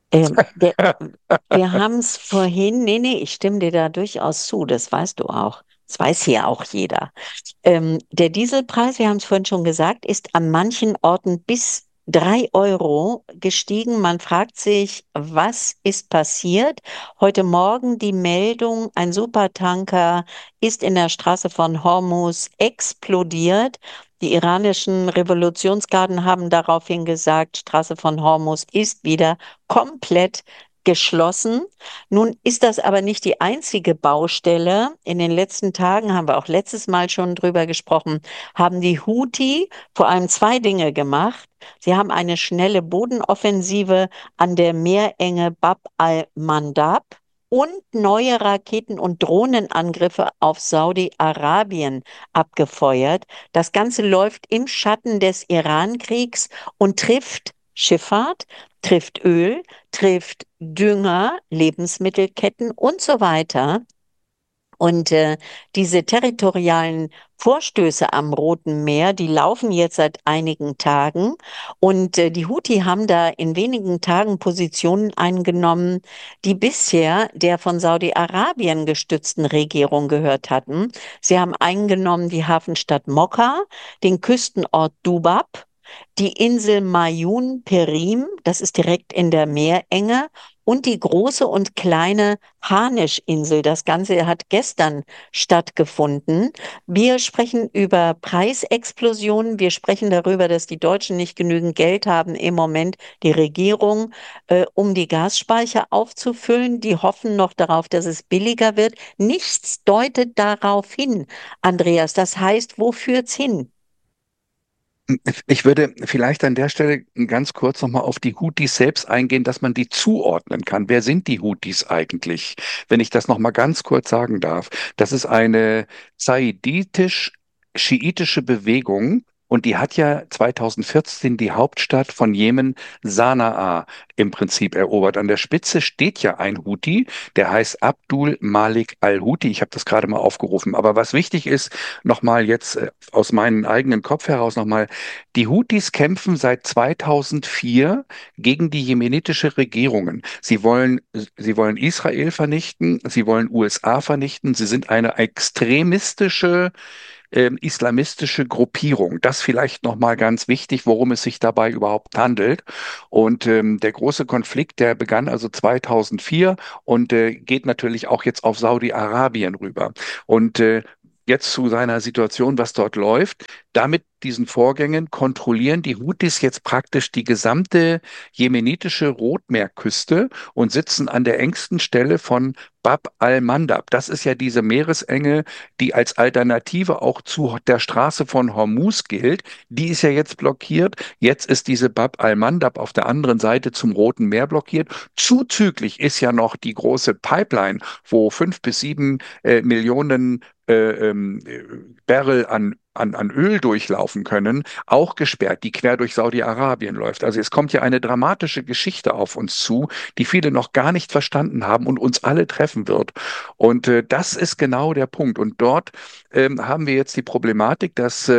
S2: Wir haben es vorhin, nee, ich stimme dir da durchaus zu, das weißt du auch. Das weiß hier auch jeder. Der Dieselpreis, wir haben es vorhin schon gesagt, ist an manchen Orten bis 3 Euro gestiegen. Man fragt sich, was ist passiert? Heute Morgen die Meldung, ein Supertanker ist in der Straße von Hormuz explodiert. Die iranischen Revolutionsgarden haben daraufhin gesagt, Straße von Hormuz ist wieder komplett geschlossen. Nun ist das aber nicht die einzige Baustelle. In den letzten Tagen, haben wir auch letztes Mal schon drüber gesprochen, haben die Houthi vor allem 2 Dinge gemacht. Sie haben eine schnelle Bodenoffensive an der Meerenge Bab al-Mandab und neue Raketen- und Drohnenangriffe auf Saudi-Arabien abgefeuert. Das Ganze läuft im Schatten des Iran-Kriegs und trifft Schifffahrt, trifft Öl, trifft Dünger, Lebensmittelketten und so weiter. Und diese territorialen Vorstöße am Roten Meer, die laufen jetzt seit einigen Tagen. Und die Houthi haben da in wenigen Tagen Positionen eingenommen, die bisher der von Saudi-Arabien gestützten Regierung gehört hatten. Sie haben eingenommen die Hafenstadt Mokka, den Küstenort Dubab, die Insel Mayun Perim, das ist direkt in der Meerenge, und die große und kleine Harnisch-Insel. Das Ganze hat gestern stattgefunden. Wir sprechen über Preisexplosionen. Wir sprechen darüber, dass die Deutschen nicht genügend Geld haben im Moment, die Regierung, um die Gasspeicher aufzufüllen. Die hoffen noch darauf, dass es billiger wird. Nichts deutet darauf hin, Andreas. Das heißt, wo führt's hin?
S1: Ich würde vielleicht an der Stelle ganz kurz nochmal auf die Houthis selbst eingehen, dass man die zuordnen kann. Wer sind die Houthis eigentlich? Wenn ich das nochmal ganz kurz sagen darf. Das ist eine zaiditisch-schiitische Bewegung, Und die hat ja 2014 die Hauptstadt von Jemen, Sanaa, im Prinzip erobert. An der Spitze steht ja ein Houthi, der heißt Abdul Malik al-Houthi. Ich habe das gerade mal aufgerufen. Aber was wichtig ist, nochmal jetzt aus meinem eigenen Kopf heraus nochmal, die Houthis kämpfen seit 2004 gegen die jemenitische Regierungen. Sie wollen Israel vernichten, sie wollen USA vernichten, sie sind eine extremistische islamistische Gruppierung. Das vielleicht nochmal ganz wichtig, worum es sich dabei überhaupt handelt. Und der große Konflikt, der begann also 2004 und geht natürlich auch jetzt auf Saudi-Arabien rüber. Und jetzt zu seiner Situation, was dort läuft. Damit diesen Vorgängen kontrollieren die Houthis jetzt praktisch die gesamte jemenitische Rotmeerküste und sitzen an der engsten Stelle von Bab al-Mandab. Das ist ja diese Meeresenge, die als Alternative auch zu der Straße von Hormuz gilt. Die ist ja jetzt blockiert. Jetzt ist diese Bab al-Mandab auf der anderen Seite zum Roten Meer blockiert. Zuzüglich ist ja noch die große Pipeline, wo 5 bis 7 Millionen Barrel an Öl durchlaufen können, auch gesperrt, die quer durch Saudi-Arabien läuft. Also es kommt ja eine dramatische Geschichte auf uns zu, die viele noch gar nicht verstanden haben und uns alle treffen wird. Und das ist genau der Punkt. Und dort haben wir jetzt die Problematik, dass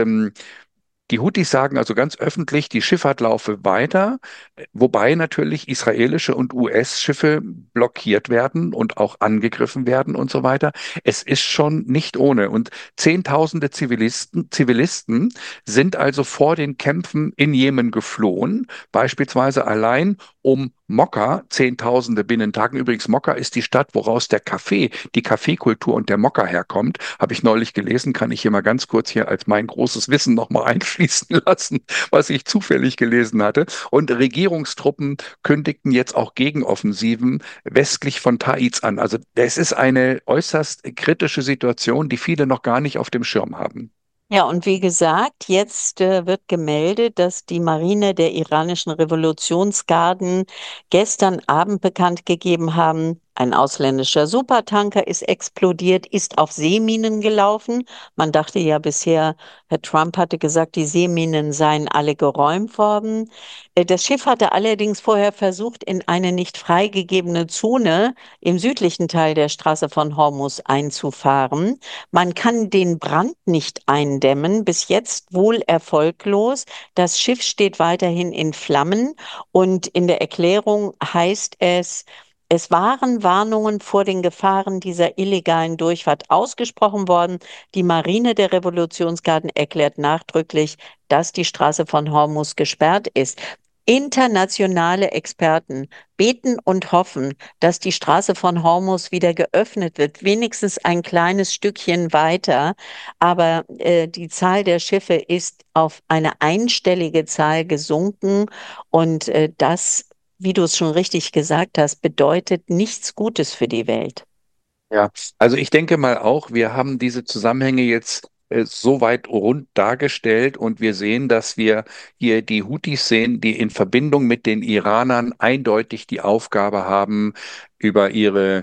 S1: die Houthis sagen also ganz öffentlich, die Schifffahrt laufe weiter, wobei natürlich israelische und US-Schiffe blockiert werden und auch angegriffen werden und so weiter. Es ist schon nicht ohne. Und Zehntausende Zivilisten sind also vor den Kämpfen in Jemen geflohen, beispielsweise allein um Mokka, Zehntausende binnen Tagen. Übrigens, Mokka ist die Stadt, woraus der Kaffee, die Kaffeekultur und der Mokka herkommt. Habe ich neulich gelesen, kann ich hier mal ganz kurz hier als mein großes Wissen nochmal einfließen lassen, was ich zufällig gelesen hatte. Und Regierungstruppen kündigten jetzt auch Gegenoffensiven westlich von Taiz an. Also es ist eine äußerst kritische Situation, die viele noch gar nicht auf dem Schirm haben.
S2: Ja, und wie gesagt, jetzt wird gemeldet, dass die Marine der iranischen Revolutionsgarden gestern Abend bekannt gegeben haben, ein ausländischer Supertanker ist explodiert, ist auf Seeminen gelaufen. Man dachte ja bisher, Herr Trump hatte gesagt, die Seeminen seien alle geräumt worden. Das Schiff hatte allerdings vorher versucht, in eine nicht freigegebene Zone im südlichen Teil der Straße von Hormuz einzufahren. Man kann den Brand nicht eindämmen, bis jetzt wohl erfolglos. Das Schiff steht weiterhin in Flammen und in der Erklärung heißt es, es waren Warnungen vor den Gefahren dieser illegalen Durchfahrt ausgesprochen worden. Die Marine der Revolutionsgarden erklärt nachdrücklich, dass die Straße von Hormuz gesperrt ist. Internationale Experten beten und hoffen, dass die Straße von Hormuz wieder geöffnet wird, wenigstens ein kleines Stückchen weiter. Aber die Zahl der Schiffe ist auf eine einstellige Zahl gesunken und das, wie du es schon richtig gesagt hast, bedeutet nichts Gutes für die Welt.
S1: Ja, also ich denke mal auch, wir haben diese Zusammenhänge jetzt so weit rund dargestellt und wir sehen, dass wir hier die Houthis sehen, die in Verbindung mit den Iranern eindeutig die Aufgabe haben, über ihre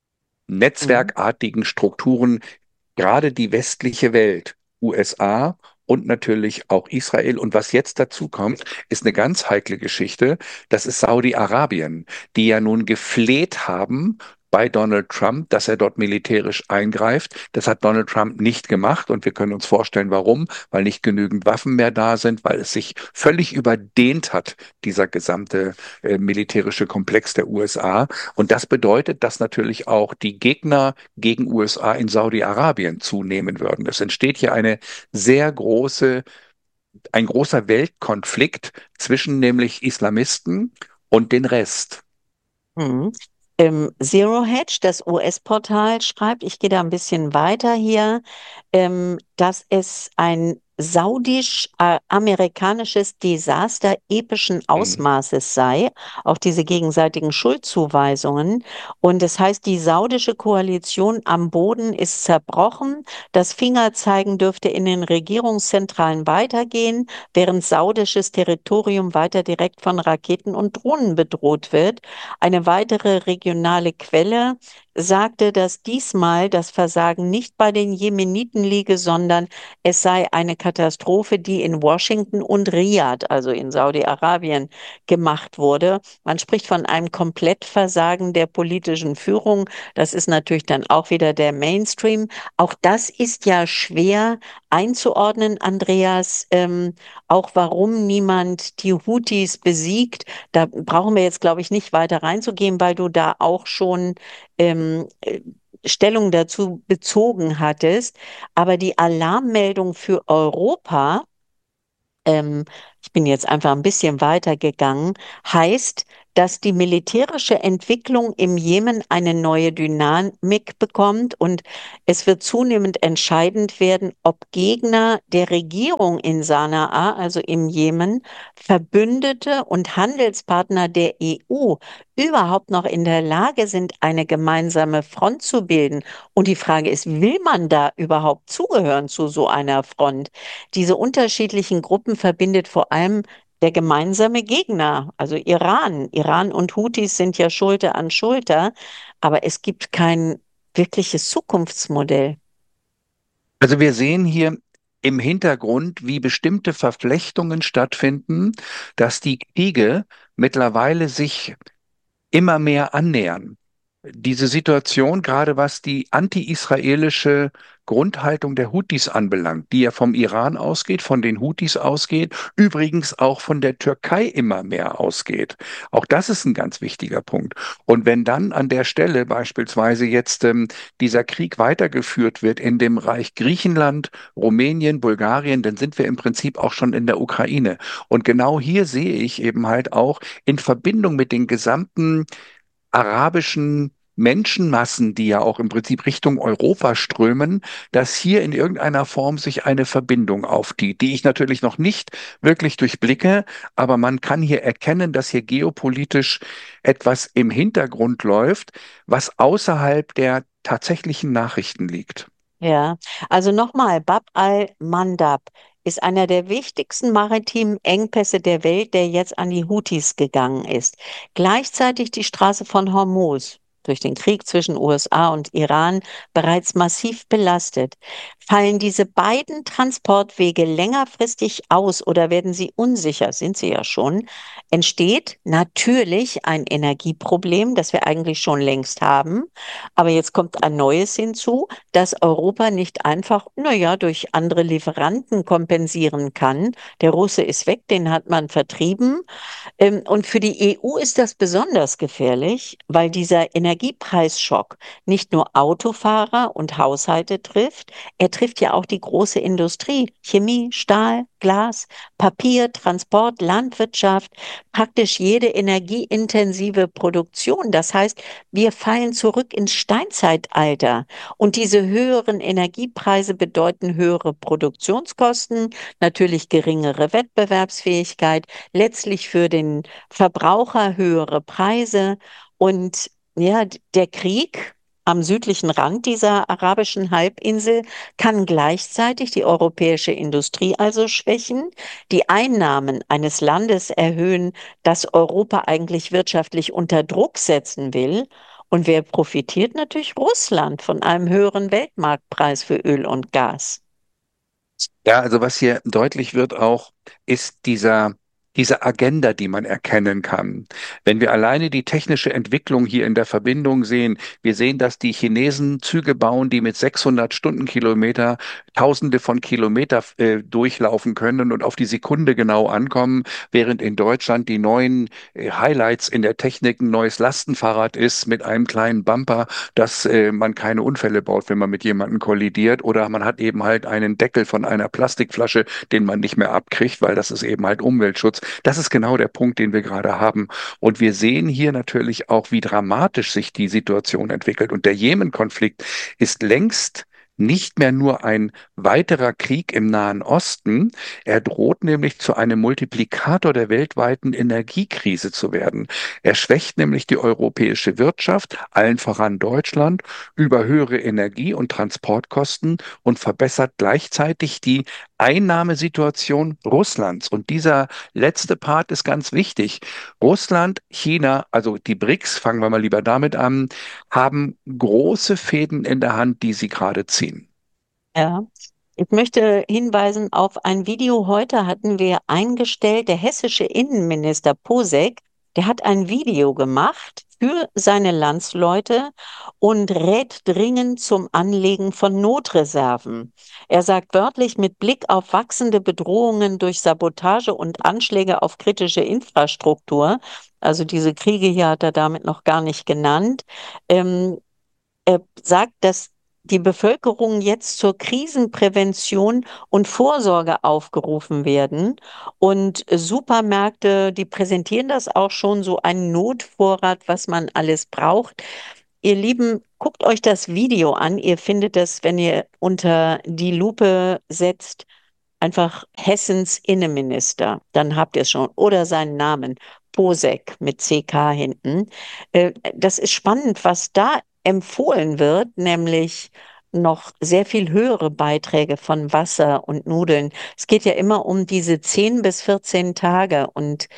S2: Mhm.
S1: netzwerkartigen Strukturen gerade die westliche Welt, USA und natürlich auch Israel. Und was jetzt dazu kommt, ist eine ganz heikle Geschichte. Das ist Saudi-Arabien, die ja nun gefleht haben bei Donald Trump, dass er dort militärisch eingreift. Das hat Donald Trump nicht gemacht und wir können uns vorstellen, warum, weil nicht genügend Waffen mehr da sind, weil es sich völlig überdehnt hat, dieser gesamte militärische Komplex der USA. Und das bedeutet, dass natürlich auch die Gegner gegen USA in Saudi-Arabien zunehmen würden. Es entsteht hier ein großer Weltkonflikt zwischen nämlich Islamisten und den Rest.
S2: Mhm. Zero Hedge, das US-Portal, schreibt, ich gehe da ein bisschen weiter hier, dass es ein saudisch-amerikanisches Desaster epischen
S1: Mhm.
S2: Ausmaßes sei, auch diese gegenseitigen Schuldzuweisungen. Und das heißt, die saudische Koalition am Boden ist zerbrochen. Das Fingerzeigen dürfte in den Regierungszentralen weitergehen, während saudisches Territorium weiter direkt von Raketen und Drohnen bedroht wird. Eine weitere regionale Quelle sagte, dass diesmal das Versagen nicht bei den Jemeniten liege, sondern es sei eine Katastrophe, die in Washington und Riad, also in Saudi-Arabien, gemacht wurde. Man spricht von einem Komplettversagen der politischen Führung. Das ist natürlich dann auch wieder der Mainstream. Auch das ist ja schwer einzuordnen, Andreas. Auch warum niemand die Houthis besiegt, da brauchen wir jetzt, glaube ich, nicht weiter reinzugehen, weil du da auch schon Stellung dazu bezogen hattest. Aber die Alarmmeldung für Europa, ähm, ich bin jetzt einfach ein bisschen weiter gegangen, heißt, dass die militärische Entwicklung im Jemen eine neue Dynamik bekommt und es wird zunehmend entscheidend werden, ob Gegner der Regierung in Sanaa, also im Jemen, Verbündete und Handelspartner der EU überhaupt noch in der Lage sind, eine gemeinsame Front zu bilden. Und die Frage ist, will man da überhaupt zugehören zu so einer Front? Diese unterschiedlichen Gruppen verbindet vor allem der gemeinsame Gegner, also Iran. Iran und Houthis sind ja Schulter an Schulter, aber es gibt kein wirkliches Zukunftsmodell.
S1: Also wir sehen hier im Hintergrund, wie bestimmte Verflechtungen stattfinden, dass die Kriege mittlerweile sich immer mehr annähern. Diese Situation, gerade was die anti-israelische Grundhaltung der Houthis anbelangt, die ja vom Iran ausgeht, von den Houthis ausgeht, übrigens auch von der Türkei immer mehr ausgeht. Auch das ist ein ganz wichtiger Punkt. Und wenn dann an der Stelle beispielsweise jetzt dieser Krieg weitergeführt wird in dem Reich Griechenland, Rumänien, Bulgarien, dann sind wir im Prinzip auch schon in der Ukraine. Und genau hier sehe ich eben halt auch in Verbindung mit den gesamten arabischen Menschenmassen, die ja auch im Prinzip Richtung Europa strömen, dass hier in irgendeiner Form sich eine Verbindung auftut, die ich natürlich noch nicht wirklich durchblicke, aber man kann hier erkennen, dass hier geopolitisch etwas im Hintergrund läuft, was außerhalb der tatsächlichen Nachrichten liegt.
S2: Ja, also nochmal, Bab al-Mandab ist einer der wichtigsten maritimen Engpässe der Welt, der jetzt an die Houthis gegangen ist. Gleichzeitig die Straße von Hormuz, durch den Krieg zwischen USA und Iran bereits massiv belastet. Fallen diese beiden Transportwege längerfristig aus oder werden sie unsicher, sind sie ja schon, entsteht natürlich ein Energieproblem, das wir eigentlich schon längst haben. Aber jetzt kommt ein neues hinzu, dass Europa nicht einfach, naja, durch andere Lieferanten kompensieren kann. Der Russe ist weg, den hat man vertrieben. Und für die EU ist das besonders gefährlich, weil dieser Energiepreisschock nicht nur Autofahrer und Haushalte trifft, er trifft ja auch die große Industrie, Chemie, Stahl, Glas, Papier, Transport, Landwirtschaft, praktisch jede energieintensive Produktion. Das heißt, wir fallen zurück ins Steinzeitalter. Und diese höheren Energiepreise bedeuten höhere Produktionskosten, natürlich geringere Wettbewerbsfähigkeit, letztlich für den Verbraucher höhere Preise. Und ja, der Krieg am südlichen Rand dieser arabischen Halbinsel kann gleichzeitig die europäische Industrie also schwächen, die Einnahmen eines Landes erhöhen, das Europa eigentlich wirtschaftlich unter Druck setzen will. Und wer profitiert? Natürlich Russland von einem höheren Weltmarktpreis für Öl und Gas.
S1: Ja, also was hier deutlich wird auch, ist diese Agenda, die man erkennen kann. Wenn wir alleine die technische Entwicklung hier in der Verbindung sehen, wir sehen, dass die Chinesen Züge bauen, die mit 600 Stundenkilometer Tausende von Kilometer durchlaufen können und auf die Sekunde genau ankommen, während in Deutschland die neuen Highlights in der Technik ein neues Lastenfahrrad ist mit einem kleinen Bumper, dass man keine Unfälle baut, wenn man mit jemandem kollidiert, oder man hat eben halt einen Deckel von einer Plastikflasche, den man nicht mehr abkriegt, weil das ist eben halt Umweltschutz. Das ist genau der Punkt, den wir gerade haben. Und wir sehen hier natürlich auch, wie dramatisch sich die Situation entwickelt. Und der Jemen-Konflikt ist längst nicht mehr nur ein weiterer Krieg im Nahen Osten. Er droht nämlich zu einem Multiplikator der weltweiten Energiekrise zu werden. Er schwächt nämlich die europäische Wirtschaft, allen voran Deutschland, über höhere Energie- und Transportkosten und verbessert gleichzeitig die Einnahmesituation Russlands. Und dieser letzte Part ist ganz wichtig. Russland, China, also die BRICS, fangen wir mal lieber damit an, haben große Fäden in der Hand, die sie gerade ziehen.
S2: Ja. Ich möchte hinweisen auf ein Video. Heute hatten wir eingestellt, der hessische Innenminister Posek, der hat ein Video gemacht für seine Landsleute und rät dringend zum Anlegen von Notreserven. Er sagt wörtlich, mit Blick auf wachsende Bedrohungen durch Sabotage und Anschläge auf kritische Infrastruktur, also diese Kriege hier hat er damit noch gar nicht genannt, ähm, er sagt, dass die Bevölkerung jetzt zur Krisenprävention und Vorsorge aufgerufen werden. Und Supermärkte, die präsentieren das auch schon, so einen Notvorrat, was man alles braucht. Ihr Lieben, guckt euch das Video an. Ihr findet das, wenn ihr unter die Lupe setzt, einfach Hessens Innenminister. Dann habt ihr es schon. Oder seinen Namen, Posek mit CK hinten. Das ist spannend, was da empfohlen wird, nämlich noch sehr viel höhere Beiträge von Wasser und Nudeln. Es geht ja immer um diese 10 bis 14 Tage und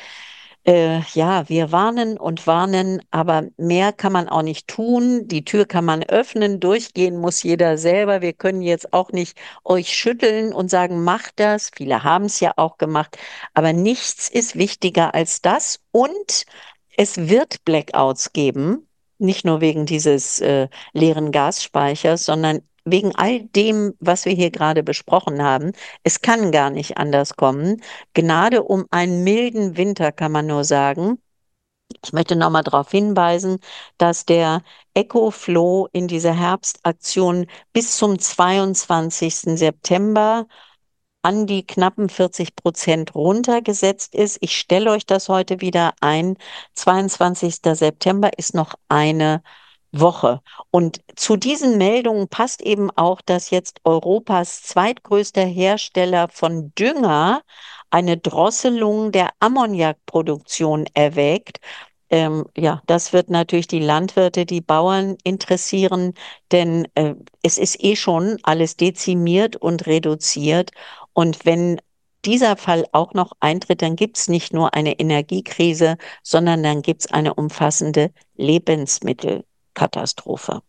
S2: ja, wir warnen und warnen, aber mehr kann man auch nicht tun. Die Tür kann man öffnen, durchgehen muss jeder selber. Wir können jetzt auch nicht euch schütteln und sagen, macht das. Viele haben es ja auch gemacht, aber nichts ist wichtiger als das. Und es wird Blackouts geben, nicht nur wegen dieses leeren Gasspeichers, sondern wegen all dem, was wir hier gerade besprochen haben. Es kann gar nicht anders kommen. Gnade um einen milden Winter, kann man nur sagen. Ich möchte nochmal darauf hinweisen, dass der EcoFlow in dieser Herbstaktion bis zum 22. September an die knappen 40% runtergesetzt ist. Ich stelle euch das heute wieder ein. 22. September ist noch eine Woche. Und zu diesen Meldungen passt eben auch, dass jetzt Europas zweitgrößter Hersteller von Dünger eine Drosselung der Ammoniakproduktion erwägt. Ja, das wird natürlich die Landwirte, die Bauern interessieren, denn es ist eh schon alles dezimiert und reduziert. Und wenn dieser Fall auch noch eintritt, dann gibt es nicht nur eine Energiekrise, sondern dann gibt es eine umfassende Lebensmittelkatastrophe.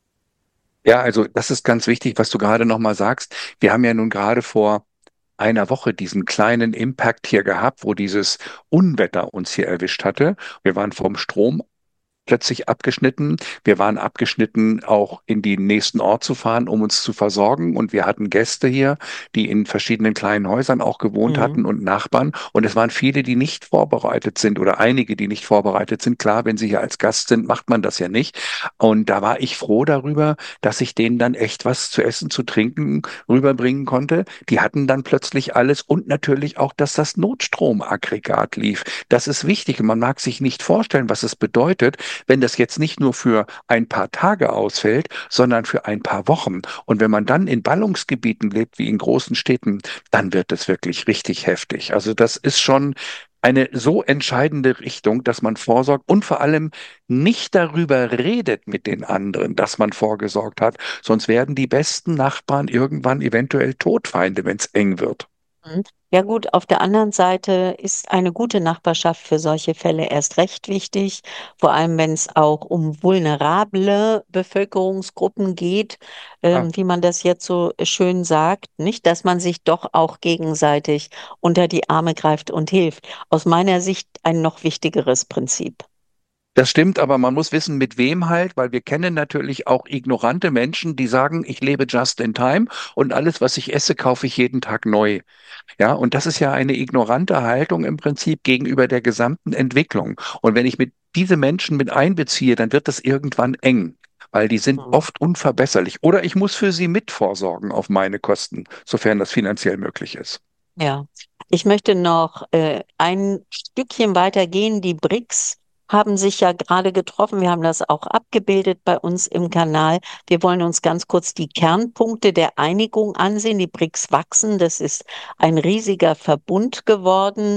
S1: Ja, also das ist ganz wichtig, was du gerade nochmal sagst. Wir haben ja nun gerade vor einer Woche diesen kleinen Impact hier gehabt, wo dieses Unwetter uns hier erwischt hatte. Wir waren vom Strom plötzlich abgeschnitten. Wir waren abgeschnitten, auch in den nächsten Ort zu fahren, um uns zu versorgen. Und wir hatten Gäste hier, die in verschiedenen kleinen Häusern auch gewohnt
S2: Mhm.
S1: hatten und Nachbarn. Und es waren viele, die nicht vorbereitet sind oder einige, die nicht vorbereitet sind. Klar, wenn sie hier als Gast sind, macht man das ja nicht. Und da war ich froh darüber, dass ich denen dann echt was zu essen, zu trinken rüberbringen konnte. Die hatten dann plötzlich alles und natürlich auch, dass das Notstromaggregat lief. Das ist wichtig und man mag sich nicht vorstellen, was es bedeutet, wenn das jetzt nicht nur für ein paar Tage ausfällt, sondern für ein paar Wochen. Und wenn man dann in Ballungsgebieten lebt, wie in großen Städten, dann wird es wirklich richtig heftig. Also das ist schon eine so entscheidende Richtung, dass man vorsorgt und vor allem nicht darüber redet mit den anderen, dass man vorgesorgt hat. Sonst werden die besten Nachbarn irgendwann eventuell Todfeinde, wenn es eng wird.
S2: Mhm. Ja gut, auf der anderen Seite ist eine gute Nachbarschaft für solche Fälle erst recht wichtig, vor allem wenn es auch um vulnerable Bevölkerungsgruppen geht,
S1: Ja.
S2: wie man das jetzt so schön sagt, nicht, dass man sich doch auch gegenseitig unter die Arme greift und hilft. Aus meiner Sicht ein noch wichtigeres Prinzip.
S1: Das stimmt, aber man muss wissen, mit wem halt, weil wir kennen natürlich auch ignorante Menschen, die sagen, ich lebe just in time und alles, was ich esse, kaufe ich jeden Tag neu. Ja, und das ist ja eine ignorante Haltung im Prinzip gegenüber der gesamten Entwicklung. Und wenn ich mit diese Menschen mit einbeziehe, dann wird das irgendwann eng, weil die sind
S2: Mhm.
S1: oft unverbesserlich. Oder ich muss für sie mitvorsorgen auf meine Kosten, sofern das finanziell möglich ist.
S2: Ja, ich möchte noch ein Stückchen weiter gehen. Die BRICS haben sich ja gerade getroffen. Wir haben das auch abgebildet bei uns im Kanal. Wir wollen uns ganz kurz die Kernpunkte der Einigung ansehen. Die BRICS wachsen. Das ist ein riesiger Verbund geworden.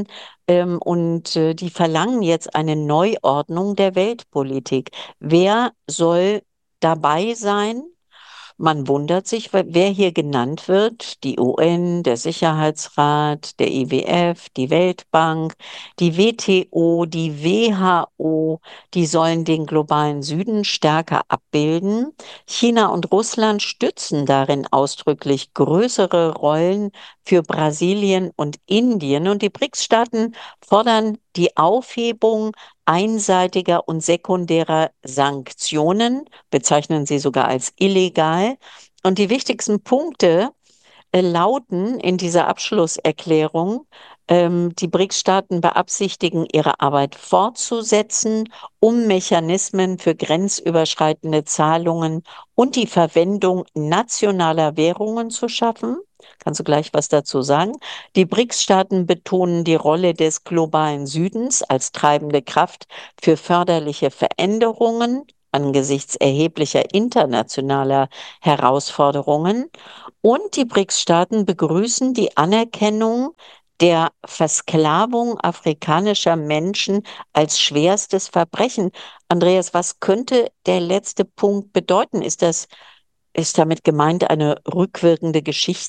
S2: Und die verlangen jetzt eine Neuordnung der Weltpolitik. Wer soll dabei sein? Man wundert sich, wer hier genannt wird. Die UN, der Sicherheitsrat, der IWF, die Weltbank, die WTO, die WHO, die sollen den globalen Süden stärker abbilden. China und Russland stützen darin ausdrücklich größere Rollen für Brasilien und Indien. Und die BRICS-Staaten fordern die Aufhebung einseitiger und sekundärer Sanktionen, bezeichnen sie sogar als illegal. Und die wichtigsten Punkte lauten in dieser Abschlusserklärung, die BRICS-Staaten beabsichtigen, ihre Arbeit fortzusetzen, um Mechanismen für grenzüberschreitende Zahlungen und die Verwendung nationaler Währungen zu schaffen. Kannst du gleich was dazu sagen? Die BRICS-Staaten betonen die Rolle des globalen Südens als treibende Kraft für förderliche Veränderungen angesichts erheblicher internationaler Herausforderungen. Und die BRICS-Staaten begrüßen die Anerkennung der Versklavung afrikanischer Menschen als schwerstes Verbrechen. Andreas, was könnte der letzte Punkt bedeuten? Ist damit gemeint eine rückwirkende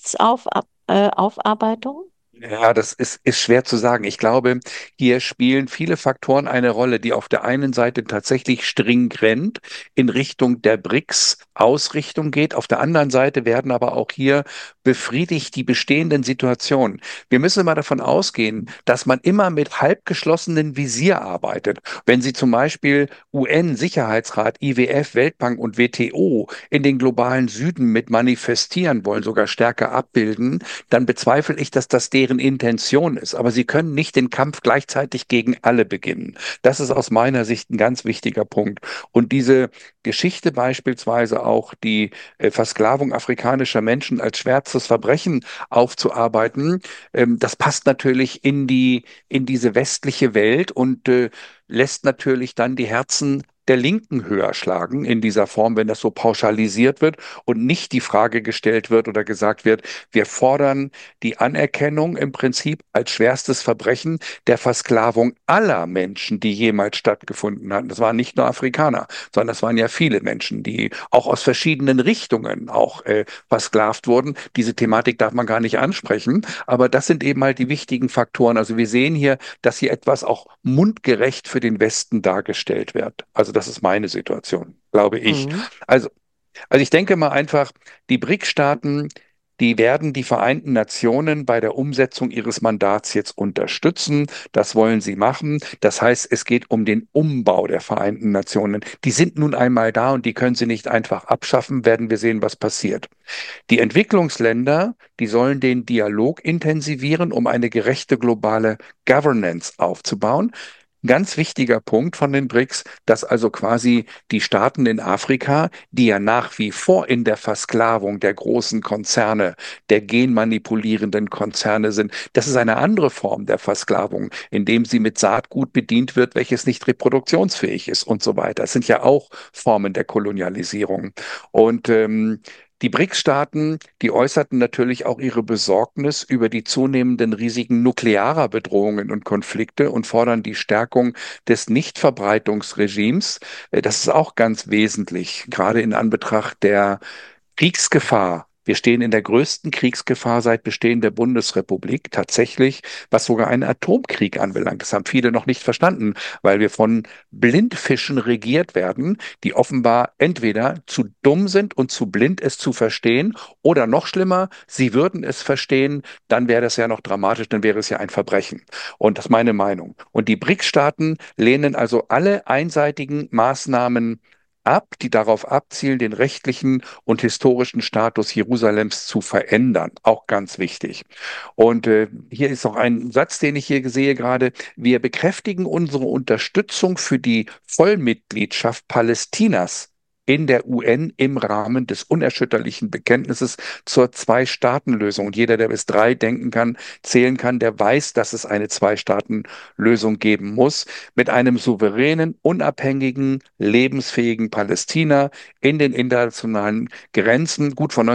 S2: Geschichtsaufarbeitung?
S1: Ja, ist schwer zu sagen. Ich glaube, hier spielen viele Faktoren eine Rolle, die auf der einen Seite tatsächlich stringent in Richtung der BRICS-Ausrichtung geht. Auf der anderen Seite werden aber auch hier befriedigt die bestehenden Situationen. Wir müssen mal davon ausgehen, dass man immer mit halb geschlossenem Visier arbeitet. Wenn Sie zum Beispiel UN, Sicherheitsrat, IWF, Weltbank und WTO in den globalen Süden mit manifestieren wollen, sogar stärker abbilden, dann bezweifle ich, dass das deren Intention ist. Aber sie können nicht den Kampf gleichzeitig gegen alle beginnen. Das ist aus meiner Sicht ein ganz wichtiger Punkt. Und diese Geschichte beispielsweise auch die Versklavung afrikanischer Menschen als schwerstes Verbrechen aufzuarbeiten, das passt natürlich in diese westliche Welt und lässt natürlich dann die Herzen der Linken höher schlagen in dieser Form, wenn das so pauschalisiert wird und nicht die Frage gestellt wird oder gesagt wird, wir fordern die Anerkennung im Prinzip als schwerstes Verbrechen der Versklavung aller Menschen, die jemals stattgefunden hatten. Das waren nicht nur Afrikaner, sondern das waren ja viele Menschen, die auch aus verschiedenen Richtungen auch versklavt wurden. Diese Thematik darf man gar nicht ansprechen, aber das sind eben halt die wichtigen Faktoren. Also wir sehen hier, dass hier etwas auch mundgerecht für den Westen dargestellt wird. Also das ist meine Situation, glaube ich.
S2: Mhm.
S1: Also, also ich denke mal einfach, die BRIC-Staaten, die werden die Vereinten Nationen bei der Umsetzung ihres Mandats jetzt unterstützen. Das wollen sie machen. Das heißt, es geht um den Umbau der Vereinten Nationen. Die sind nun einmal da und die können sie nicht einfach abschaffen. Werden wir sehen, was passiert. Die Entwicklungsländer, die sollen den Dialog intensivieren, um eine gerechte globale Governance aufzubauen. Ein ganz wichtiger Punkt von den BRICS, dass also quasi die Staaten in Afrika, die ja nach wie vor in der Versklavung der großen Konzerne, der genmanipulierenden Konzerne sind, das ist eine andere Form der Versklavung, indem sie mit Saatgut bedient wird, welches nicht reproduktionsfähig ist und so weiter. Das sind ja auch Formen der Kolonialisierung. Und die BRICS-Staaten, die äußerten natürlich auch ihre Besorgnis über die zunehmenden Risiken nuklearer Bedrohungen und Konflikte und fordern die Stärkung des Nichtverbreitungsregimes. Das ist auch ganz wesentlich, gerade in Anbetracht der Kriegsgefahr. Wir stehen in der größten Kriegsgefahr seit Bestehen der Bundesrepublik, tatsächlich, was sogar einen Atomkrieg anbelangt. Das haben viele noch nicht verstanden, weil wir von Blindfischen regiert werden, die offenbar entweder zu dumm sind und zu blind, es zu verstehen, oder noch schlimmer, sie würden es verstehen, dann wäre das ja noch dramatisch, dann wäre es ja ein Verbrechen. Und das ist meine Meinung. Und die BRICS-Staaten lehnen also alle einseitigen Maßnahmen ab, die darauf abzielen, den rechtlichen und historischen Status Jerusalems zu verändern. Auch ganz wichtig. Und hier ist noch ein Satz, den ich hier sehe gerade. Wir bekräftigen unsere Unterstützung für die Vollmitgliedschaft Palästinas in der UN im Rahmen des unerschütterlichen Bekenntnisses zur Zwei-Staaten-Lösung. Und jeder, der bis drei denken kann, zählen kann, der weiß, dass es eine Zwei-Staaten-Lösung geben muss, mit einem souveränen, unabhängigen, lebensfähigen Palästina in den internationalen Grenzen, gut von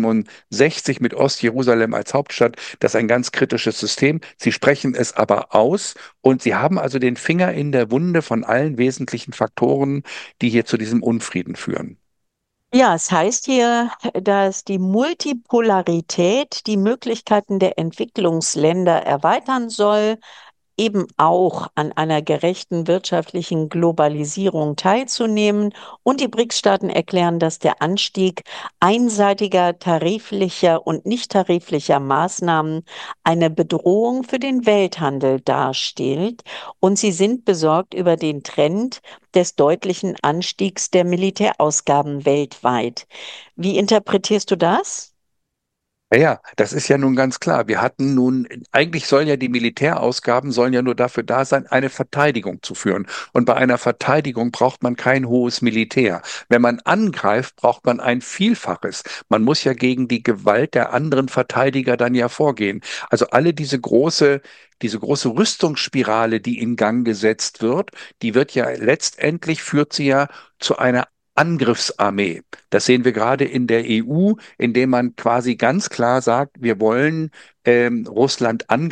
S1: 1967 mit Ostjerusalem als Hauptstadt. Das ist ein ganz kritisches System. Sie sprechen es aber aus und sie haben also den Finger in der Wunde von allen wesentlichen Faktoren, die hier zu diesem Unfrieden führen.
S2: Ja, es heißt hier, dass die Multipolarität die Möglichkeiten der Entwicklungsländer erweitern soll, eben auch an einer gerechten wirtschaftlichen Globalisierung teilzunehmen. Und die BRICS-Staaten erklären, dass der Anstieg einseitiger tariflicher und nicht tariflicher Maßnahmen eine Bedrohung für den Welthandel darstellt. Und sie sind besorgt über den Trend des deutlichen Anstiegs der Militärausgaben weltweit. Wie interpretierst du das?
S1: Ja, ja, das ist ja nun ganz klar. Wir hatten nun, eigentlich sollen ja die Militärausgaben sollen ja nur dafür da sein, eine Verteidigung zu führen. Und bei einer Verteidigung braucht man kein hohes Militär. Wenn man angreift, braucht man ein Vielfaches. Man muss ja gegen die Gewalt der anderen Verteidiger dann ja vorgehen. Also alle diese große Rüstungsspirale, die in Gang gesetzt wird, die wird ja letztendlich führt sie ja zu einer Angriffsarmee. Das sehen wir gerade in der EU, indem man quasi ganz klar sagt, wir wollen Russland angreifen.